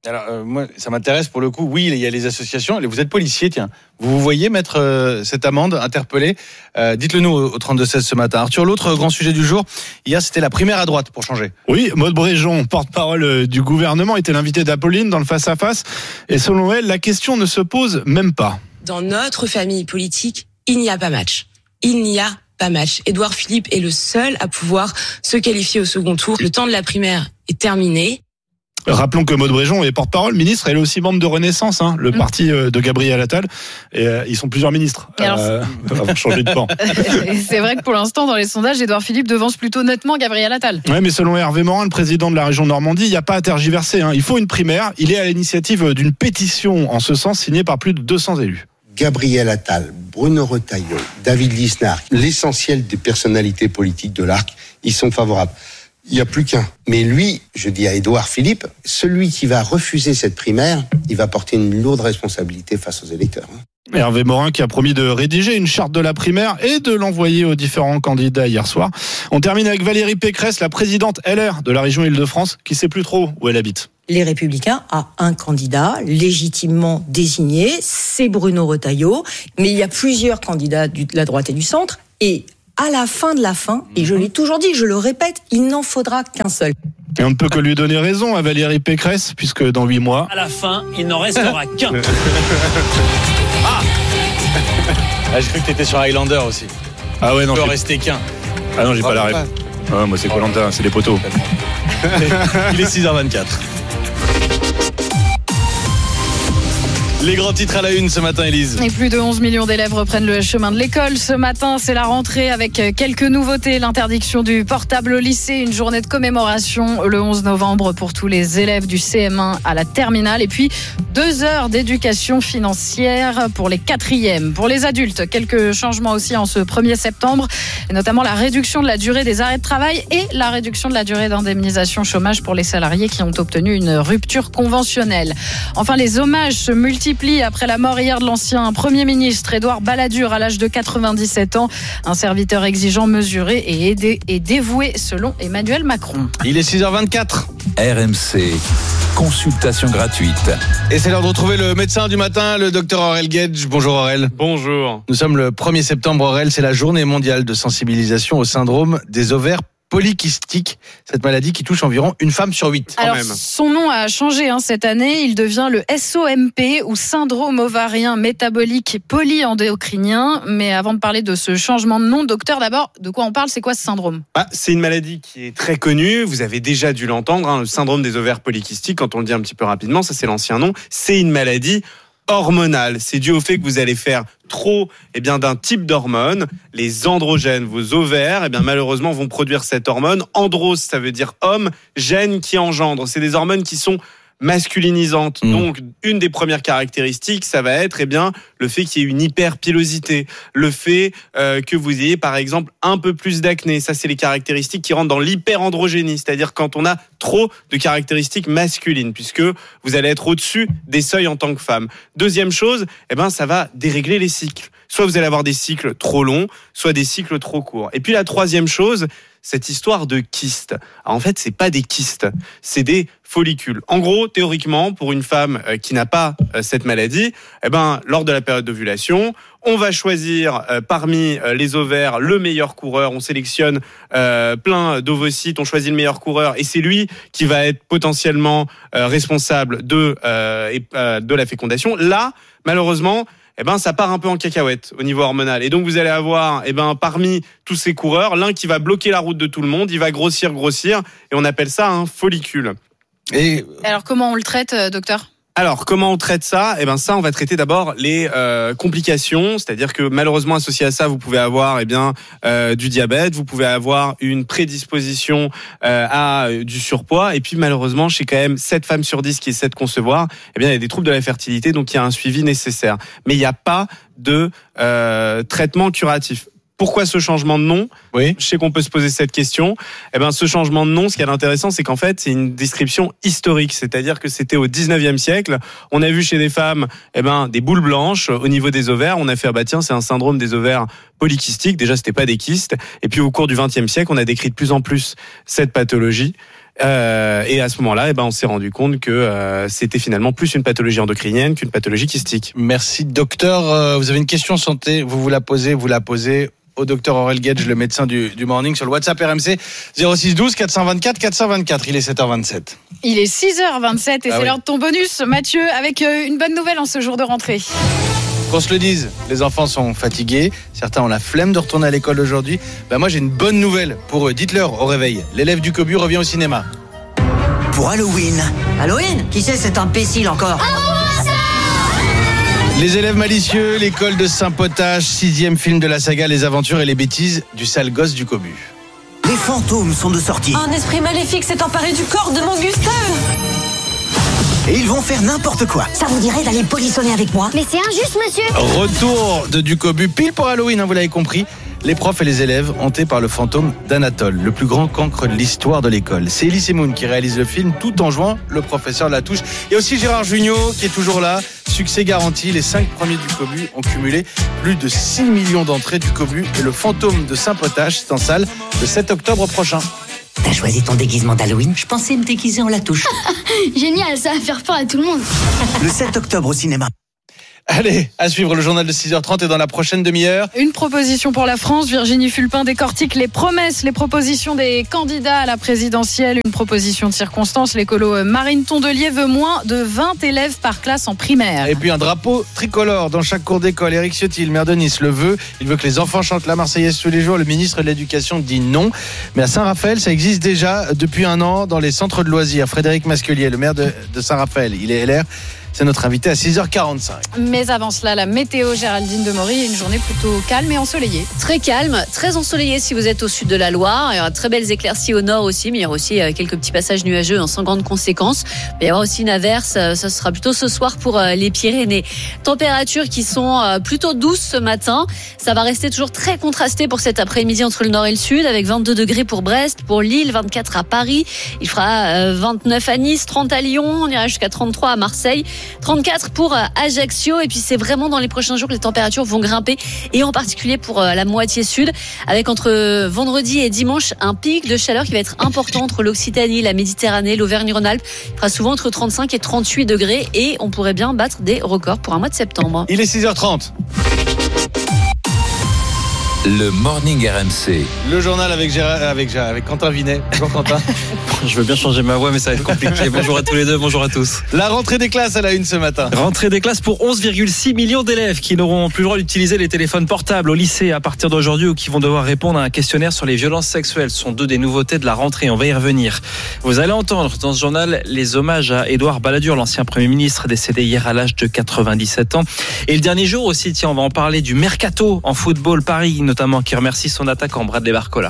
Alors, moi, ça m'intéresse pour le coup. Oui, il y a les associations. Vous êtes policier, tiens. Vous voyez mettre cette amende, interpellé. Dites-le nous au 32-16 ce matin. Arthur, l'autre grand sujet du jour, hier, c'était la primaire à droite pour changer. Oui, Maude Bréjon, porte-parole du gouvernement, était l'invité d'Apolline dans le face-à-face. Et selon elle, la question ne se pose même pas. Dans notre famille politique, il n'y a pas match. Il n'y a pas match. Édouard Philippe est le seul à pouvoir se qualifier au second tour. Le temps de la primaire est terminé. Rappelons que Maude Bréjon est porte-parole, ministre, elle est aussi membre de Renaissance, le parti de Gabriel Attal. Et ils sont plusieurs ministres. Avant changer de camp. C'est vrai que pour l'instant, dans les sondages, Édouard Philippe devance plutôt nettement Gabriel Attal. Oui, mais selon Hervé Morin, le président de la région Normandie, il n'y a pas à tergiverser. Il faut une primaire. Il est à l'initiative d'une pétition en ce sens, signée par plus de 200 élus. Gabriel Attal, Bruno Retailleau, David Lisnard, l'essentiel des personnalités politiques de l'Arc, ils sont favorables. Il n'y a plus qu'un. Mais lui, je dis à Édouard Philippe, celui qui va refuser cette primaire, il va porter une lourde responsabilité face aux électeurs. Hervé Morin qui a promis de rédiger une charte de la primaire et de l'envoyer aux différents candidats hier soir. On termine avec Valérie Pécresse, la présidente LR de la région Île-de-France, qui ne sait plus trop où elle habite. Les Républicains a un candidat légitimement désigné, c'est Bruno Retailleau, mais il y a plusieurs candidats de la droite et du centre, et à la fin de la fin, et je l'ai toujours dit, je le répète, il n'en faudra qu'un seul. Et on ne peut que lui donner raison à Valérie Pécresse, puisque dans 8 mois... À la fin, il n'en restera qu'un. J'ai cru que t'étais sur Highlander aussi. Ah ouais, non. Il peut rester qu'un. Ah non, j'ai pas la rêve. Ah, moi c'est Koh-Lanta, c'est les poteaux. Il est 6h24. Les grands titres à la une ce matin, Élise. Et plus de 11 millions d'élèves reprennent le chemin de l'école. Ce matin, c'est la rentrée avec quelques nouveautés. L'interdiction du portable au lycée, une journée de commémoration le 11 novembre pour tous les élèves du CM1 à la terminale. Et puis, 2 heures d'éducation financière pour les 4e. Pour les adultes, quelques changements aussi en ce 1er septembre, et notamment la réduction de la durée des arrêts de travail et la réduction de la durée d'indemnisation chômage pour les salariés qui ont obtenu une rupture conventionnelle. Enfin, les hommages se multiplient après la mort hier de l'ancien Premier ministre Édouard Balladur à l'âge de 97 ans. Un serviteur exigeant, mesuré et dévoué selon Emmanuel Macron. Il est 6h24. RMC, consultation gratuite. Et c'est l'heure de retrouver le médecin du matin, le docteur Aurel Guedj. Bonjour Aurel. Bonjour. Nous sommes le 1er septembre, Aurel, c'est la journée mondiale de sensibilisation au syndrome des ovaires polykystiques, cette maladie qui touche environ une femme sur 8. Alors, son nom a changé cette année. Il devient le SOMP ou syndrome ovarien métabolique polyendocrinien. Mais avant de parler de ce changement de nom, docteur, d'abord, de quoi on parle? C'est quoi ce syndrome? C'est une maladie qui est très connue. Vous avez déjà dû l'entendre, le syndrome des ovaires polykystiques. Quand on le dit un petit peu rapidement, ça c'est l'ancien nom. C'est une maladie hormonale. C'est dû au fait que vous allez faire trop d'un type d'hormone. Les androgènes, vos ovaires, malheureusement vont produire cette hormone. Andros, ça veut dire homme, gène qui engendre. C'est des hormones qui sont masculinisantes. Donc, une des premières caractéristiques, ça va être le fait qu'il y ait une hyperpilosité, le fait que vous ayez par exemple un peu plus d'acné. Ça, c'est les caractéristiques qui rentrent dans l'hyperandrogénie, c'est-à-dire quand on a trop de caractéristiques masculines, puisque vous allez être au-dessus des seuils en tant que femme. Deuxième chose, ça va dérégler les cycles. Soit vous allez avoir des cycles trop longs, soit des cycles trop courts. Et puis la troisième chose, cette histoire de kystes. Alors, en fait, c'est pas des kystes, c'est des follicules. En gros, théoriquement, pour une femme qui n'a pas cette maladie, lors de la période d'ovulation, on va choisir parmi les ovaires le meilleur coureur. On sélectionne plein d'ovocytes, on choisit le meilleur coureur et c'est lui qui va être potentiellement responsable de la fécondation. Là, malheureusement, ça part un peu en cacahuète au niveau hormonal. Et donc, vous allez avoir, parmi tous ces coureurs, l'un qui va bloquer la route de tout le monde. Il va grossir, et on appelle ça un follicule. Et alors, comment on le traite, docteur ? Alors, comment on traite ça ? Ça, on va traiter d'abord les complications, c'est-à-dire que malheureusement associé à ça, vous pouvez avoir du diabète, vous pouvez avoir une prédisposition à du surpoids, et puis malheureusement, chez quand même 7 femmes sur 10 qui essaient de concevoir, il y a des troubles de la fertilité, donc il y a un suivi nécessaire. Mais il n'y a pas de traitement curatif. Pourquoi ce changement de nom ? Oui. Je sais qu'on peut se poser cette question. Ce changement de nom, ce qui est intéressant, c'est qu'en fait, c'est une description historique. C'est-à-dire que c'était au 19e siècle. On a vu chez des femmes, des boules blanches au niveau des ovaires. On a fait, tiens, c'est un syndrome des ovaires polykystiques. Déjà, c'était pas des kystes. Et puis, au cours du 20e siècle, on a décrit de plus en plus cette pathologie. Et à ce moment-là, on s'est rendu compte que c'était finalement plus une pathologie endocrinienne qu'une pathologie kystique. Merci docteur. Vous avez une question santé, vous la posez au docteur Aurel Gage, le médecin du morning, sur le WhatsApp RMC 06 12 424 424. Il est 7h27. Il est 6h27 et c'est l'heure de ton bonus, Mathieu, avec une bonne nouvelle en ce jour de rentrée. Qu'on se le dise, les enfants sont fatigués, certains ont la flemme de retourner à l'école aujourd'hui. Moi j'ai une bonne nouvelle pour eux, dites-leur au réveil. L'élève du Cobu revient au cinéma. Pour Halloween. Halloween ? Qui c'est cet imbécile encore ? Les élèves malicieux, l'école de Saint-Potage, 6e film de la saga Les aventures et les bêtises du sale gosse du Cobu. Les fantômes sont de sortie. Un esprit maléfique s'est emparé du corps de mon Gustave. Et ils vont faire n'importe quoi. Ça vous dirait d'aller polissonner avec moi ? Mais c'est injuste, monsieur. Retour de Ducobu, pile pour Halloween, vous l'avez compris. Les profs et les élèves hantés par le fantôme d'Anatole, le plus grand cancre de l'histoire de l'école. C'est Elie Semoun qui réalise le film tout en jouant le professeur Latouche. Il y a aussi Gérard Jugnot qui est toujours là. Succès garanti, les 5 premiers du Cobu ont cumulé plus de 6 millions d'entrées du Cobu. Et le fantôme de Saint-Potage, c'est en salle le 7 octobre prochain. T'as choisi ton déguisement d'Halloween ? Je pensais me déguiser en Latouche. Génial, ça va faire peur à tout le monde. Le 7 octobre au cinéma. Allez, à suivre le journal de 6h30 et dans la prochaine demi-heure. Une proposition pour la France. Virginie Fulpin décortique les promesses, les propositions des candidats à la présidentielle. Une proposition de circonstance. L'écolo Marine Tondelier veut moins de 20 élèves par classe en primaire. Et puis un drapeau tricolore dans chaque cour d'école. Éric Ciotti, le maire de Nice, le veut. Il veut que les enfants chantent la Marseillaise tous les jours. Le ministre de l'Éducation dit non. Mais à Saint-Raphaël, ça existe déjà depuis un an dans les centres de loisirs. Frédéric Masquelier, le maire de Saint-Raphaël, il est LR. C'est notre invité à 6h45. Mais avant cela, la météo, Géraldine Demory, une journée plutôt calme et ensoleillée. Très calme, très ensoleillée si vous êtes au sud de la Loire. Il y aura de très belles éclaircies au nord aussi, mais il y aura aussi quelques petits passages nuageux sans grande conséquence. Il y aura aussi une averse, ça sera plutôt ce soir pour les Pyrénées. Températures qui sont plutôt douces ce matin. Ça va rester toujours très contrasté pour cet après-midi entre le nord et le sud, avec 22 degrés pour Brest, pour Lille, 24 à Paris. Il fera 29 à Nice, 30 à Lyon, on ira jusqu'à 33 à Marseille. 34 pour Ajaccio, et puis c'est vraiment dans les prochains jours que les températures vont grimper, et en particulier pour la moitié sud, avec entre vendredi et dimanche un pic de chaleur qui va être important entre l'Occitanie, la Méditerranée, l'Auvergne-Rhône-Alpes. Il fera souvent entre 35 et 38 degrés, et on pourrait bien battre des records pour un mois de septembre. Il est 6h30. Le Morning RMC. Le journal avec Quentin Vinet. Bonjour Quentin. Je veux bien changer ma voix, mais ça va être compliqué. Bonjour à tous les deux, bonjour à tous. La rentrée des classes à la une ce matin. Rentrée des classes pour 11,6 millions d'élèves qui n'auront plus le droit d'utiliser les téléphones portables au lycée à partir d'aujourd'hui, ou qui vont devoir répondre à un questionnaire sur les violences sexuelles. Ce sont deux des nouveautés de la rentrée, on va y revenir. Vous allez entendre dans ce journal les hommages à Édouard Balladur, l'ancien Premier ministre décédé hier à l'âge de 97 ans. Et le dernier jour aussi, tiens, on va en parler du mercato en football, Paris notamment, qui remercie son attaquant Bradley Barcola.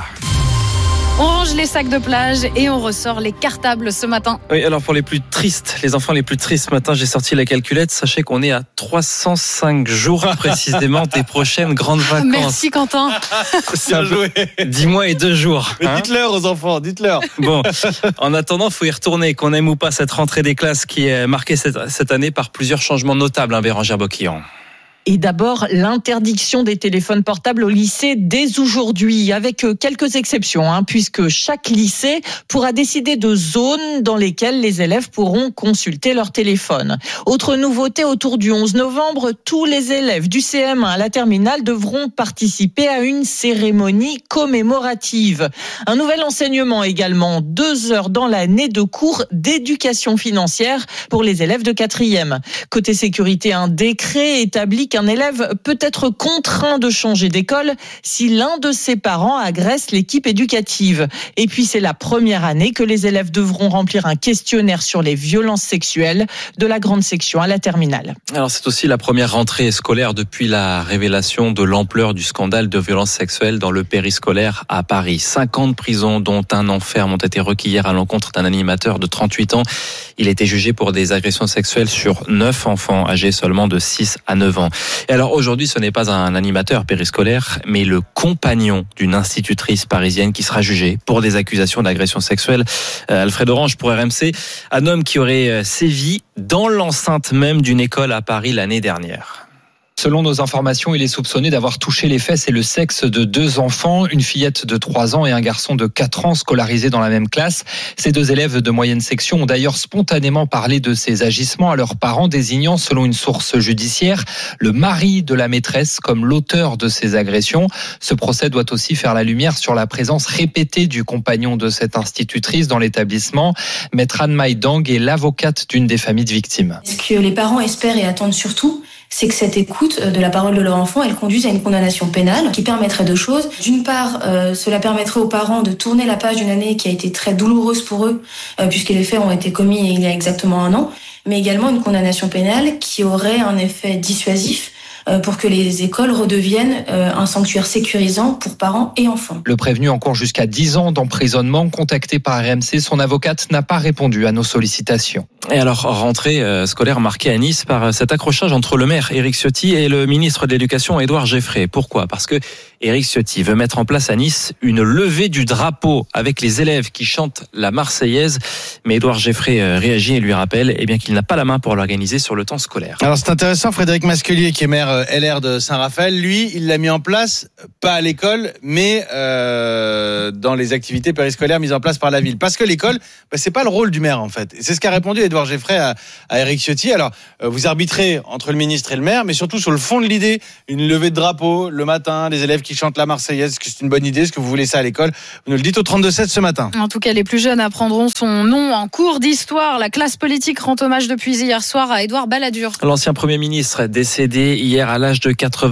On range les sacs de plage et on ressort les cartables ce matin. Oui, alors pour les plus tristes, les enfants les plus tristes, ce matin, j'ai sorti la calculette. Sachez qu'on est à 305 jours précisément des prochaines grandes vacances. Merci Quentin. C'est un peu 10 mois et 2 jours. Mais dites-leur aux enfants, dites-leur. Bon, en attendant, il faut y retourner. Qu'on aime ou pas cette rentrée des classes qui est marquée cette année par plusieurs changements notables, Bérangère Boquillon. Et d'abord, l'interdiction des téléphones portables au lycée dès aujourd'hui, avec quelques exceptions, puisque chaque lycée pourra décider de zones dans lesquelles les élèves pourront consulter leur téléphone. Autre nouveauté, autour du 11 novembre, tous les élèves du CM1 à la terminale devront participer à une cérémonie commémorative. Un nouvel enseignement également, 2 heures dans l'année de cours d'éducation financière pour les élèves de 4e. Côté sécurité, un décret établit qu'un élève peut être contraint de changer d'école si l'un de ses parents agresse l'équipe éducative. Et puis c'est la première année que les élèves devront remplir un questionnaire sur les violences sexuelles de la grande section à la terminale. Alors c'est aussi la première rentrée scolaire depuis la révélation de l'ampleur du scandale de violences sexuelles dans le périscolaire à Paris. 50 prisons, dont un an ferme, ont été requis hier à l'encontre d'un animateur de 38 ans. Il a été jugé pour des agressions sexuelles sur 9 enfants âgés seulement de 6 à 9 ans. Et alors aujourd'hui, ce n'est pas un animateur périscolaire, mais le compagnon d'une institutrice parisienne qui sera jugé pour des accusations d'agression sexuelle. Alfred Orange pour RMC, un homme qui aurait sévi dans l'enceinte même d'une école à Paris l'année dernière. Selon nos informations, il est soupçonné d'avoir touché les fesses et le sexe de 2 enfants, une fillette de 3 ans et un garçon de 4 ans scolarisés dans la même classe. Ces 2 élèves de moyenne section ont d'ailleurs spontanément parlé de ces agissements à leurs parents, désignant, selon une source judiciaire, le mari de la maîtresse comme l'auteur de ces agressions. Ce procès doit aussi faire la lumière sur la présence répétée du compagnon de cette institutrice dans l'établissement. Maître Anne Maïdang est l'avocate d'une des familles de victimes. Ce que les parents espèrent et attendent surtout, c'est que cette écoute de la parole de leur enfant, elle conduise à une condamnation pénale qui permettrait 2 choses. D'une part, cela permettrait aux parents de tourner la page d'une année qui a été très douloureuse pour eux, puisque les faits ont été commis il y a exactement 1 an, mais également une condamnation pénale qui aurait un effet dissuasif pour que les écoles redeviennent un sanctuaire sécurisant pour parents et enfants. Le prévenu encourt jusqu'à 10 ans d'emprisonnement. Contacté par RMC, son avocate n'a pas répondu à nos sollicitations. Et alors, rentrée scolaire marquée à Nice par cet accrochage entre le maire Éric Ciotti et le ministre de l'Éducation Édouard Geffray. Pourquoi ? Parce que Éric Ciotti veut mettre en place à Nice une levée du drapeau avec les élèves qui chantent la Marseillaise. Mais Édouard Geffray réagit et lui rappelle qu'il n'a pas la main pour l'organiser sur le temps scolaire. Alors c'est intéressant, Frédéric Masquelier, qui est maire LR de Saint-Raphaël, lui, il l'a mis en place, pas à l'école, mais dans les activités périscolaires mises en place par la ville. Parce que l'école, c'est pas le rôle du maire, en fait. Et c'est ce qu'a répondu Édouard Geffray à Éric Ciotti. Alors, vous arbitrez entre le ministre et le maire, mais surtout sur le fond de l'idée, une levée de drapeau le matin, les élèves qui chantent la Marseillaise. Est-ce que c'est une bonne idée ? Est-ce que vous voulez ça à l'école ? Vous nous le dites au 32-7 ce matin. En tout cas, les plus jeunes apprendront son nom en cours d'histoire. La classe politique rend hommage depuis hier soir à Édouard Balladur. L'ancien Premier ministre décédé hier à l'âge de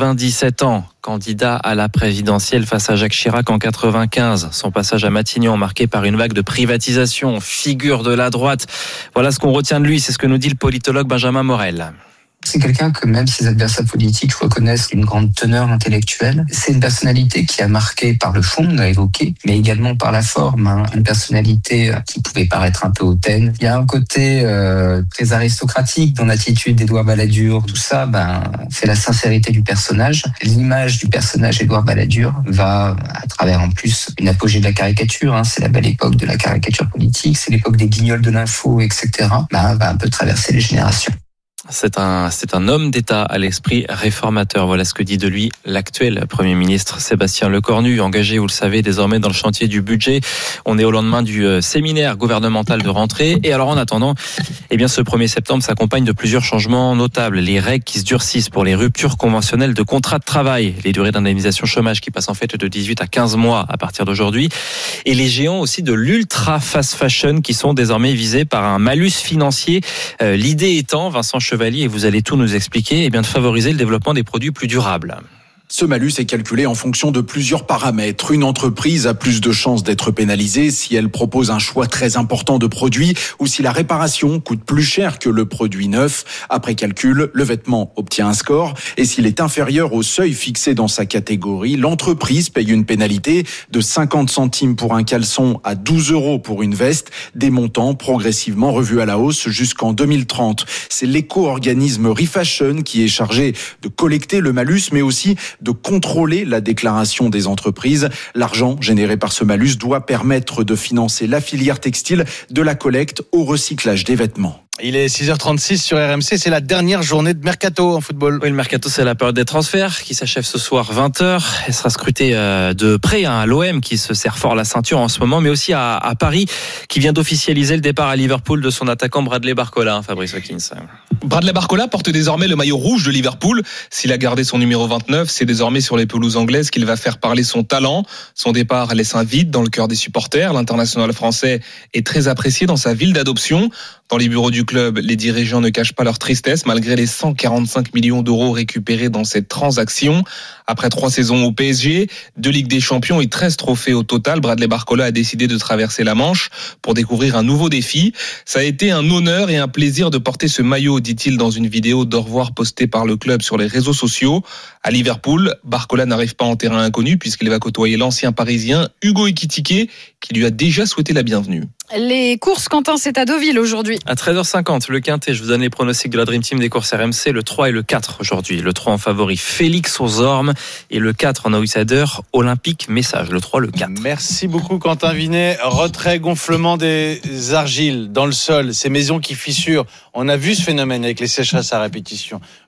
97 ans. Candidat à la présidentielle face à Jacques Chirac en 95. Son passage à Matignon marqué par une vague de privatisation, figure de la droite. Voilà ce qu'on retient de lui, c'est ce que nous dit le politologue Benjamin Morel. C'est quelqu'un que même ses adversaires politiques reconnaissent une grande teneur intellectuelle. C'est une personnalité qui a marqué par le fond, on a évoqué, mais également par la forme. Une personnalité qui pouvait paraître un peu hautaine. Il y a un côté très aristocratique dans l'attitude d'Édouard Balladur. Tout ça fait la sincérité du personnage. L'image du personnage Édouard Balladur va, à travers en plus une apogée de la caricature, c'est la belle époque de la caricature politique, c'est l'époque des guignols de l'info, etc., va un peu traverser les générations. C'est un homme d'État à l'esprit réformateur. Voilà ce que dit de lui l'actuel Premier ministre Sébastien Lecornu, engagé, vous le savez, désormais dans le chantier du budget. On est au lendemain du séminaire gouvernemental de rentrée. Et alors, en attendant, ce 1er septembre s'accompagne de plusieurs changements notables. Les règles qui se durcissent pour les ruptures conventionnelles de contrat de travail, les durées d'indemnisation chômage qui passent en fait de 18 à 15 mois à partir d'aujourd'hui, et les géants aussi de l'ultra fast fashion qui sont désormais visés par un malus financier. L'idée étant, Vincent Chevalier, et vous allez tout nous expliquer, de favoriser le développement des produits plus durables. Ce malus est calculé en fonction de plusieurs paramètres. Une entreprise a plus de chances d'être pénalisée si elle propose un choix très important de produits ou si la réparation coûte plus cher que le produit neuf. Après calcul, le vêtement obtient un score et s'il est inférieur au seuil fixé dans sa catégorie, l'entreprise paye une pénalité de 50 centimes pour un caleçon à 12 € pour une veste, des montants progressivement revus à la hausse jusqu'en 2030. C'est l'éco-organisme Refashion qui est chargé de collecter le malus, mais aussi de contrôler la déclaration des entreprises. L'argent généré par ce malus doit permettre de financer la filière textile, de la collecte au recyclage des vêtements. Il est 6h36 sur RMC, c'est la dernière journée de Mercato en football. Oui, le Mercato, c'est la période des transferts qui s'achève ce soir 20h. Elle sera scrutée de près à l'OM qui se serre fort la ceinture en ce moment, mais aussi à Paris qui vient d'officialiser le départ à Liverpool de son attaquant Bradley Barcola, Fabrice Hawkins. Bradley Barcola porte désormais le maillot rouge de Liverpool. S'il a gardé son numéro 29, c'est désormais sur les pelouses anglaises qu'il va faire parler son talent. Son départ laisse un vide dans le cœur des supporters. L'international français est très apprécié dans sa ville d'adoption. Dans les bureaux du club, les dirigeants ne cachent pas leur tristesse malgré les 145 millions d'euros récupérés dans cette transaction. Après 3 saisons au PSG, 2 Ligues des Champions et 13 trophées au total, Bradley Barcola a décidé de traverser la Manche pour découvrir un nouveau défi. Ça a été un honneur et un plaisir de porter ce maillot, dit-il dans une vidéo d'au revoir postée par le club sur les réseaux sociaux. À Liverpool, Barcola n'arrive pas en terrain inconnu puisqu'il va côtoyer l'ancien Parisien Hugo Ekitike qui lui a déjà souhaité la bienvenue. Les courses, Quentin, c'est à Deauville aujourd'hui. À 13h50, le Quintet, je vous donne les pronostics de la Dream Team des courses RMC, le 3 et le 4 aujourd'hui. Le 3 en favori, Félix aux Ormes, et le 4 en outsider, Olympique Message, le 3, le 4. Merci beaucoup Quentin Vinet. Retrait, gonflement des argiles dans le sol, ces maisons qui fissurent. On a vu ce phénomène avec les sécheresses à répétition.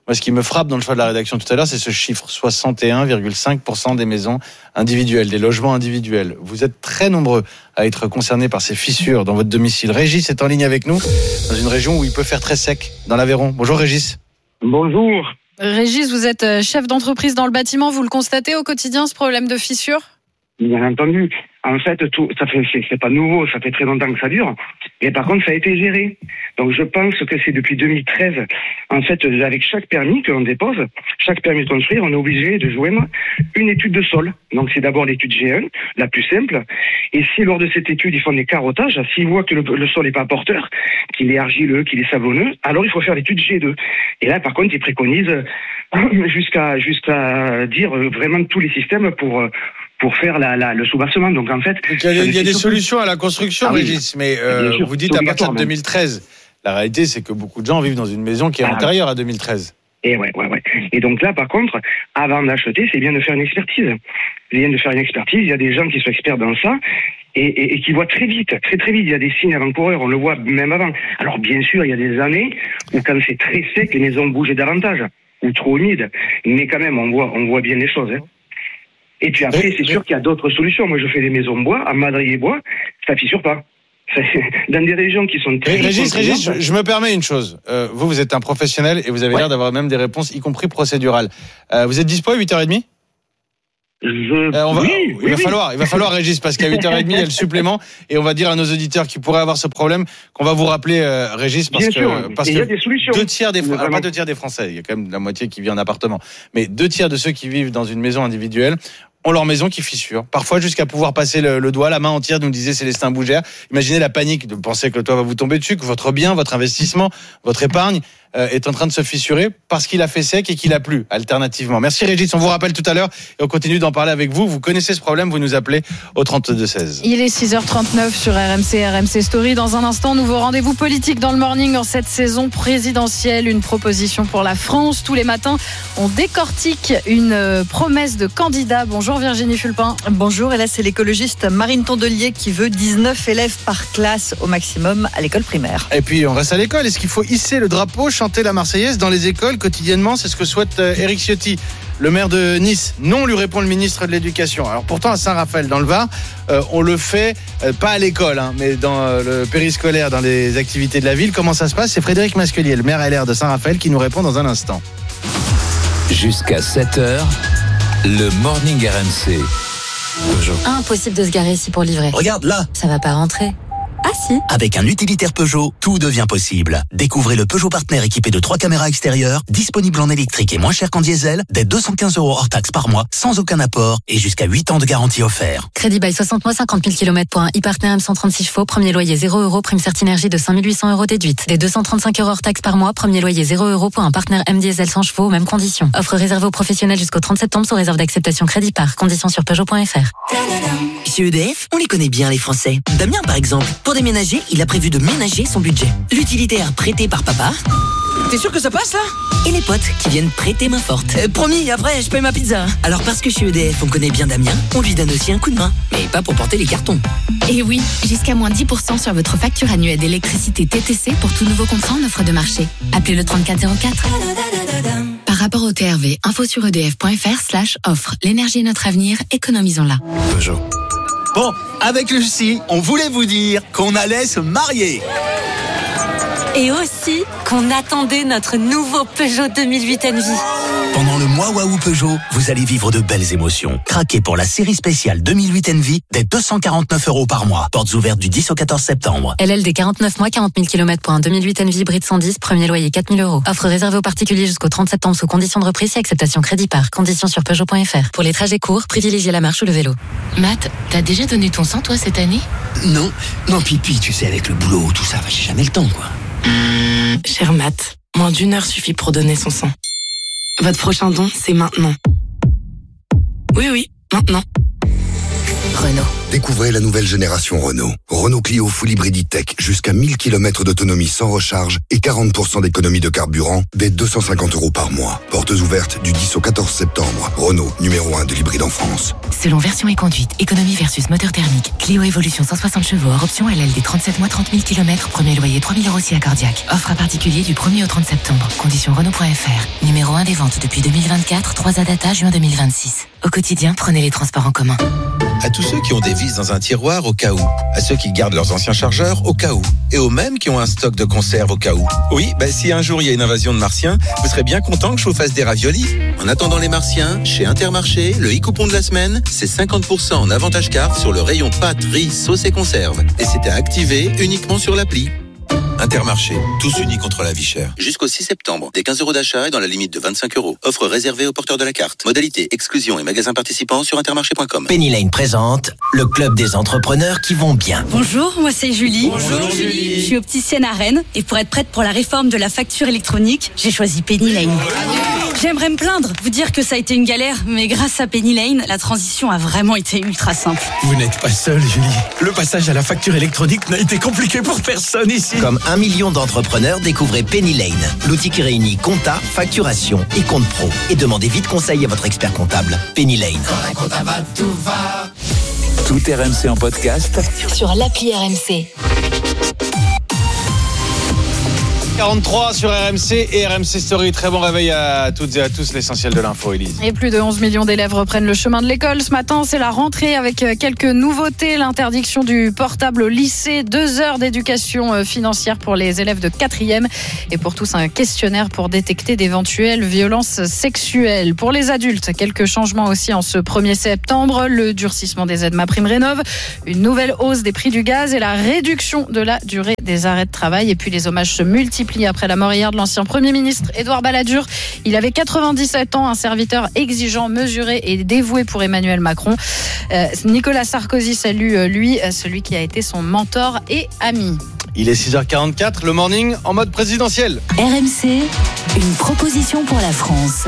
Moi, ce qui me frappe dans le choix de la rédaction tout à l'heure, c'est ce chiffre, 61,5% des maisons individuelles, des logements individuels. Vous êtes très nombreux à être concernés par ces fissures dans votre domicile. Régis est en ligne avec nous, dans une région où il peut faire très sec, dans l'Aveyron. Bonjour Régis. Bonjour. Régis, vous êtes chef d'entreprise dans le bâtiment, vous le constatez au quotidien, ce problème de fissures ? Bien entendu. En fait, c'est pas nouveau, ça fait très longtemps que ça dure. Et par contre, ça a été géré. Donc, je pense que c'est depuis 2013. En fait, avec chaque permis que l'on dépose, chaque permis de construire, on est obligé de joindre une étude de sol. Donc, c'est d'abord l'étude G1, la plus simple. Et si lors de cette étude, ils font des carottages, s'ils voient que le sol n'est pas porteur, qu'il est argileux, qu'il est sablonneux, alors il faut faire l'étude G2. Et là, par contre, ils préconisent jusqu'à dire vraiment tous les systèmes pour faire le soubassement. Donc en fait, il y a des solutions à la construction, Régis, mais sûr, vous dites à partir de 2013. La réalité, c'est que beaucoup de gens vivent dans une maison qui est antérieure à 2013. Et ouais. Et donc là, par contre, avant d'acheter, c'est bien de faire une expertise. C'est bien de faire une expertise. Il y a des gens qui sont experts dans ça et qui voient très vite. Il y a des signes avant-coureurs. On le voit même avant. Alors bien sûr, il y a des années où quand c'est très sec, les maisons bougent davantage ou trop humides. Mais quand même, on voit bien les choses. Hein. Et puis après, c'est sûr qu'il y a d'autres solutions. Moi, je fais des maisons bois, en madrier bois, ça fissure pas. Dans des régions qui sont très... Régis, je me permets une chose. Vous êtes un professionnel et vous avez l'air d'avoir même des réponses, y compris procédurales. Vous êtes dispo à 8h30 ? Il va falloir, Régis, parce qu'à 8h30, il y a le supplément et on va dire à nos auditeurs qui pourraient avoir ce problème qu'on va vous rappeler, Régis, parce que il y a des solutions. 2 tiers des Français, pas 2 tiers des Français, il y a quand même la moitié qui vit en appartement, mais 2 tiers de ceux qui vivent dans une maison individuelle ont leur maison qui fissure. Parfois jusqu'à pouvoir passer le doigt, la main entière, nous disait Célestin Bougère. Imaginez la panique de penser que le toit va vous tomber dessus, que votre bien, votre investissement, votre épargne est en train de se fissurer parce qu'il a fait sec et qu'il a plu, alternativement. Merci Régis, on vous rappelle tout à l'heure et on continue d'en parler avec vous. Vous connaissez ce problème, vous nous appelez au 32-16. Il est 6h39 sur RMC Story. Dans un instant, nouveau rendez-vous politique dans le morning en cette saison présidentielle. Une proposition pour la France. Tous les matins, on décortique une promesse de candidat. Bonjour Virginie Fulpin. Bonjour, et là c'est l'écologiste Marine Tondelier qui veut 19 élèves par classe au maximum à l'école primaire. Et puis on reste à l'école. Est-ce qu'il faut hisser le drapeau, chanter la Marseillaise dans les écoles quotidiennement? C'est ce que souhaite Éric Ciotti, le maire de Nice. Non, lui répond le ministre de l'Éducation. Alors pourtant à Saint-Raphaël dans le Var, on le fait pas à l'école, mais dans le périscolaire, dans les activités de la ville. Comment ça se passe? C'est Frédéric Masquelier, le maire LR de Saint-Raphaël, qui nous répond dans un instant. Jusqu'à 7h, le Morning RMC. Peugeot. Impossible de se garer ici pour livrer. Regarde là. Ça va pas rentrer. Ah si. Avec un utilitaire Peugeot, tout devient possible. Découvrez le Peugeot Partner équipé de 3 caméras extérieures, disponible en électrique et moins cher qu'en diesel, dès 215 € hors taxe par mois, sans aucun apport et jusqu'à 8 ans de garantie offert. Crédit bail 60 mois, 50 000 km pour un e-Partner M136 chevaux, premier loyer 0 €, prime Certinergie de 5 800 € déduite. Dès 235 € hors taxe par mois, premier loyer 0 € pour un Partner M diesel 100 chevaux, mêmes conditions. Offre réservée aux professionnels jusqu'au 30 septembre sous réserve d'acceptation crédit par. Conditions sur Peugeot.fr. Chez EDF, on les connaît bien les Français. Damien par exemple, pour déménager, il a prévu de ménager son budget. L'utilitaire prêté par papa. T'es sûr que ça passe là? Et les potes qui viennent prêter main forte. Promis, après je paye ma pizza. Alors parce que chez EDF on connaît bien Damien, on lui donne aussi un coup de main. Mais pas pour porter les cartons. Et oui, jusqu'à moins 10% sur votre facture annuelle d'électricité TTC pour tout nouveau contrat en offre de marché. Appelez le 3404. Par rapport au TRV, info sur edf.fr/offre. L'énergie est notre avenir, économisons-la. Peugeot. Bon, avec Lucie, on voulait vous dire qu'on allait se marier. Et aussi qu'on attendait notre nouveau Peugeot 2008 Envy. Pendant le mois Waouh Peugeot, vous allez vivre de belles émotions. Craquez pour la série spéciale 2008 Envy dès 249 € par mois. Portes ouvertes du 10 au 14 septembre. LLD 49 mois, 40 000 km pour un 2008 Envy hybride 110, premier loyer 4 000 €. Offre réservée aux particuliers jusqu'au 30 septembre sous conditions de reprise et acceptation crédit par. Conditions sur Peugeot.fr. Pour les trajets courts, privilégiez la marche ou le vélo. Matt, t'as déjà donné ton sang toi cette année? Non, pipi, tu sais, avec le boulot, tout ça, j'ai jamais le temps quoi. Cher Matt, moins d'1 heure suffit pour donner son sang. Votre prochain don, c'est maintenant. Oui, maintenant. Renault. Découvrez la nouvelle génération Renault. Renault Clio Full Hybrid E-Tech, jusqu'à 1000 km d'autonomie sans recharge et 40% d'économie de carburant, dès 250 € par mois. Portes ouvertes du 10 au 14 septembre. Renault, numéro 1 de l'hybride en France. Selon version et conduite, économie versus moteur thermique. Clio Evolution 160 chevaux, hors option LLD 37 mois 30 000 km, premier loyer 3 000 € si à cardiaque. Offre à particulier du 1er au 30 septembre. Conditions Renault.fr. Numéro 1 des ventes depuis 2024, 3 à data juin 2026. Au quotidien, prenez les transports en commun. À tous ceux qui ont des vis dans un tiroir au cas où. À ceux qui gardent leurs anciens chargeurs au cas où. Et aux mêmes qui ont un stock de conserve au cas où. Oui, si un jour il y a une invasion de martiens, vous serez bien content que je vous fasse des raviolis. En attendant les martiens, chez Intermarché, le e-coupon de la semaine, c'est 50% en avantage carte sur le rayon pâtes, riz, sauce et conserve. Et c'est à activer uniquement sur l'appli. Intermarché, tous unis contre la vie chère. Jusqu'au 6 septembre, des 15 € d'achat et dans la limite de 25 €. Offre réservée aux porteurs de la carte. Modalité, exclusion et magasins participants sur intermarché.com. Penny Lane présente le club des entrepreneurs qui vont bien. Bonjour, moi c'est Julie. Bonjour Julie. Je suis opticienne à Rennes et pour être prête pour la réforme de la facture électronique, j'ai choisi Penny Lane. J'aimerais me plaindre, vous dire que ça a été une galère, mais grâce à Penny Lane, la transition a vraiment été ultra simple. Vous n'êtes pas seule Julie. Le passage à la facture électronique n'a été compliqué pour personne ici. Comme 1 million d'entrepreneurs, découvrez Penny Lane, l'outil qui réunit compta, facturation et compte pro. Et demandez vite conseil à votre expert comptable. Penny Lane. Quand un comptable va, tout va. Tout RMC en podcast Sur l'appli RMC. 43 sur RMC et RMC Story. Très bon réveil à toutes et à tous. L'essentiel de l'info, Élise. Et plus de 11 millions d'élèves reprennent le chemin de l'école. Ce matin, c'est la rentrée avec quelques nouveautés. L'interdiction du portable au lycée, 2 heures d'éducation financière pour les élèves de 4e et pour tous un questionnaire pour détecter d'éventuelles violences sexuelles. Pour les adultes, quelques changements aussi en ce 1er septembre. Le durcissement des aides MaPrimeRénov', une nouvelle hausse des prix du gaz et la réduction de la durée des arrêts de travail. Et puis les hommages se multiplient après la mort hier de l'ancien Premier ministre Édouard Balladur. Il avait 97 ans, un serviteur exigeant, mesuré et dévoué pour Emmanuel Macron. Nicolas Sarkozy salue, lui, celui qui a été son mentor et ami. Il est 6h44, le morning en mode présidentiel. RMC, une proposition pour la France.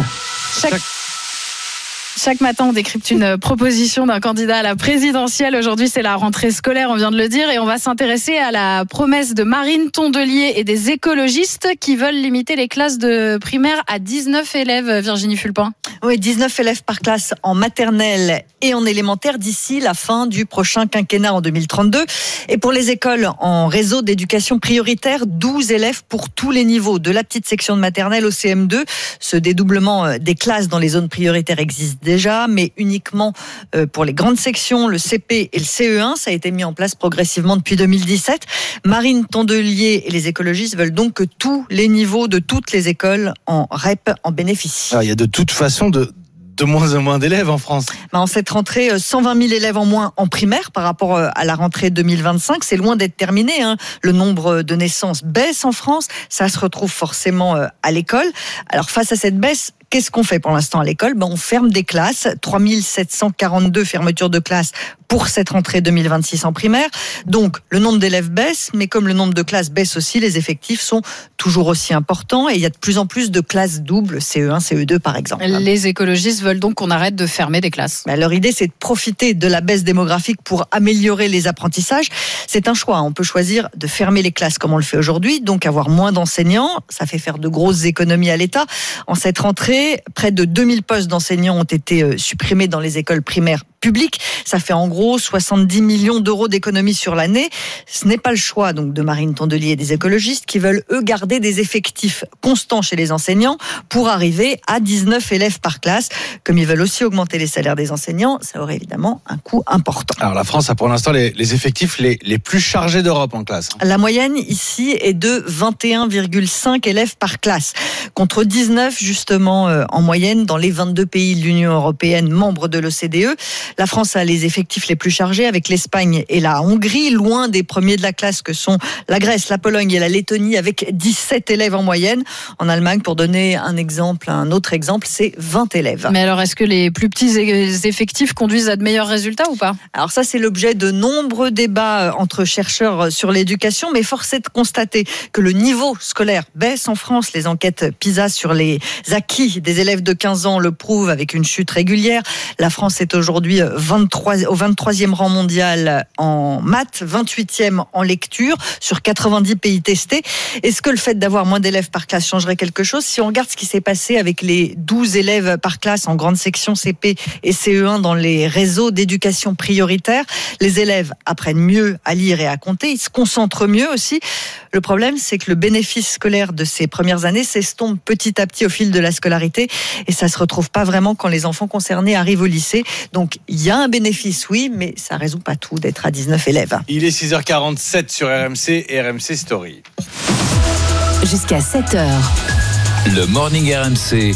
Chaque matin, on décrypte une proposition d'un candidat à la présidentielle. Aujourd'hui, c'est la rentrée scolaire, on vient de le dire, et on va s'intéresser à la promesse de Marine Tondelier et des écologistes qui veulent limiter les classes de primaire à 19 élèves. Virginie Fulpin. Oui, 19 élèves par classe en maternelle et en élémentaire d'ici la fin du prochain quinquennat en 2032. Et pour les écoles en réseau d'éducation prioritaire, 12 élèves pour tous les niveaux, de la petite section de maternelle au CM2. Ce dédoublement des classes dans les zones prioritaires existe déjà, mais uniquement pour les grandes sections, le CP et le CE1. Ça a été mis en place progressivement depuis 2017. Marine Tondelier et les écologistes veulent donc que tous les niveaux de toutes les écoles en REP en bénéficient. Alors, il y a de toute façon de moins en moins d'élèves en France. En cette rentrée, 120 000 élèves en moins en primaire par rapport à la rentrée 2025. C'est loin d'être terminé. Le nombre de naissances baisse en France. Ça se retrouve forcément à l'école. Alors face à cette baisse, qu'est-ce qu'on fait pour l'instant à l'école ? On ferme des classes. 3742 fermetures de classes pour cette rentrée 2026 en primaire. Donc le nombre d'élèves baisse, mais comme le nombre de classes baisse aussi, les effectifs sont toujours aussi importants et il y a de plus en plus de classes doubles, CE1, CE2 par exemple. Les écologistes veulent donc qu'on arrête de fermer des classes. Leur idée, c'est de profiter de la baisse démographique pour améliorer les apprentissages. C'est un choix. On peut choisir de fermer les classes comme on le fait aujourd'hui, donc avoir moins d'enseignants. Ça fait faire de grosses économies à l'État. En cette rentrée, près de 2000 postes d'enseignants ont été supprimés dans les écoles primaires publiques. Ça fait en gros 70 millions d'euros d'économies sur l'année. Ce n'est pas le choix donc de Marine Tondelier et des écologistes qui veulent, eux, garder des effectifs constants chez les enseignants pour arriver à 19 élèves par classe. Comme ils veulent aussi augmenter les salaires des enseignants, ça aurait évidemment un coût important. Alors la France a pour l'instant les effectifs les plus chargés d'Europe en classe. La moyenne ici est de 21,5 élèves par classe, contre 19 justement en moyenne dans les 22 pays de l'Union européenne membres de l'OCDE. La France a les effectifs les plus chargés avec l'Espagne et la Hongrie, loin des premiers de la classe que sont la Grèce, la Pologne et la Lettonie avec 17 élèves en moyenne. En Allemagne, pour donner un autre exemple, c'est 20 élèves. Mais alors, est-ce que les plus petits effectifs conduisent à de meilleurs résultats ou pas ? Alors ça, c'est l'objet de nombreux débats entre chercheurs sur l'éducation, mais force est de constater que le niveau scolaire baisse en France. Les enquêtes PISA sur les acquis des élèves de 15 ans le prouvent avec une chute régulière. La France est aujourd'hui aujourd'hui au 23e rang mondial en maths, 28e en lecture sur 90 pays testés. Est-ce que le fait d'avoir moins d'élèves par classe changerait quelque chose? Si on regarde ce qui s'est passé avec les 12 élèves par classe en grande section CP et CE1 dans les réseaux d'éducation prioritaire, les élèves apprennent mieux à lire et à compter, ils se concentrent mieux aussi. Le problème, c'est que le bénéfice scolaire de ces premières années s'estompe petit à petit au fil de la scolarité et ça se retrouve pas vraiment quand les enfants concernés arrivent au lycée. Donc, il y a un bénéfice, oui, mais ça résout pas tout d'être à 19 élèves. Il est 6h47 sur RMC et RMC Story. Jusqu'à 7h. Le Morning RMC.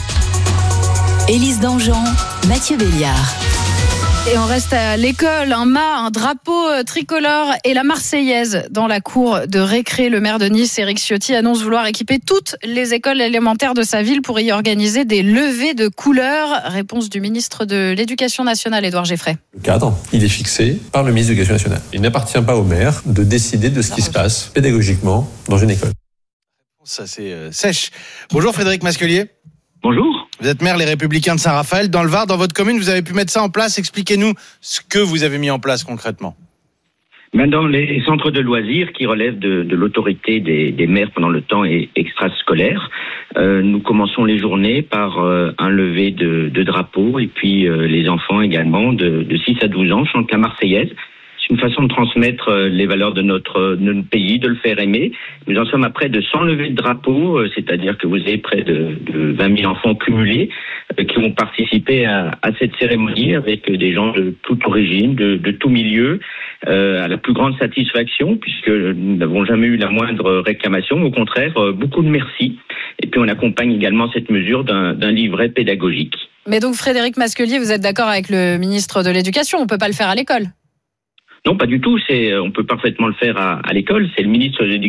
Élise Dangean, Mathieu Béliard. Et on reste à l'école, un drapeau tricolore et la Marseillaise dans la cour de récré. Le maire de Nice, Éric Ciotti, annonce vouloir équiper toutes les écoles élémentaires de sa ville pour y organiser des levées de couleurs. Réponse du ministre de l'Éducation nationale, Édouard Geffray. Le cadre, il est fixé par le ministre de l'Éducation nationale. Il n'appartient pas au maire de décider de ce qui se passe pédagogiquement dans une école. Ça, c'est sèche. Bonjour Frédéric Masquelier. Bonjour. Vous êtes maire Les Républicains de Saint-Raphaël. Dans le Var, dans votre commune, vous avez pu mettre ça en place. Expliquez-nous ce que vous avez mis en place concrètement. Dans les centres de loisirs qui relèvent de l'autorité des maires pendant le temps extrascolaire, nous commençons les journées par un lever de drapeau et puis les enfants également de 6 à 12 ans chantent la Marseillaise. C'est une façon de transmettre les valeurs de notre pays, de le faire aimer. Nous en sommes à près de 100 levées de drapeaux, c'est-à-dire que vous avez près de 20 000 enfants cumulés qui vont participer à cette cérémonie avec des gens de toute origine, de tout milieu, à la plus grande satisfaction puisque nous n'avons jamais eu la moindre réclamation. Au contraire, beaucoup de merci. Et puis on accompagne également cette mesure d'un livret pédagogique. Mais donc Frédéric Masquelier, vous êtes d'accord avec le ministre de l'Éducation, on ne peut pas le faire à l'école? Non, pas du tout. On peut parfaitement le faire à l'école. C'est le ministre de l'Éducation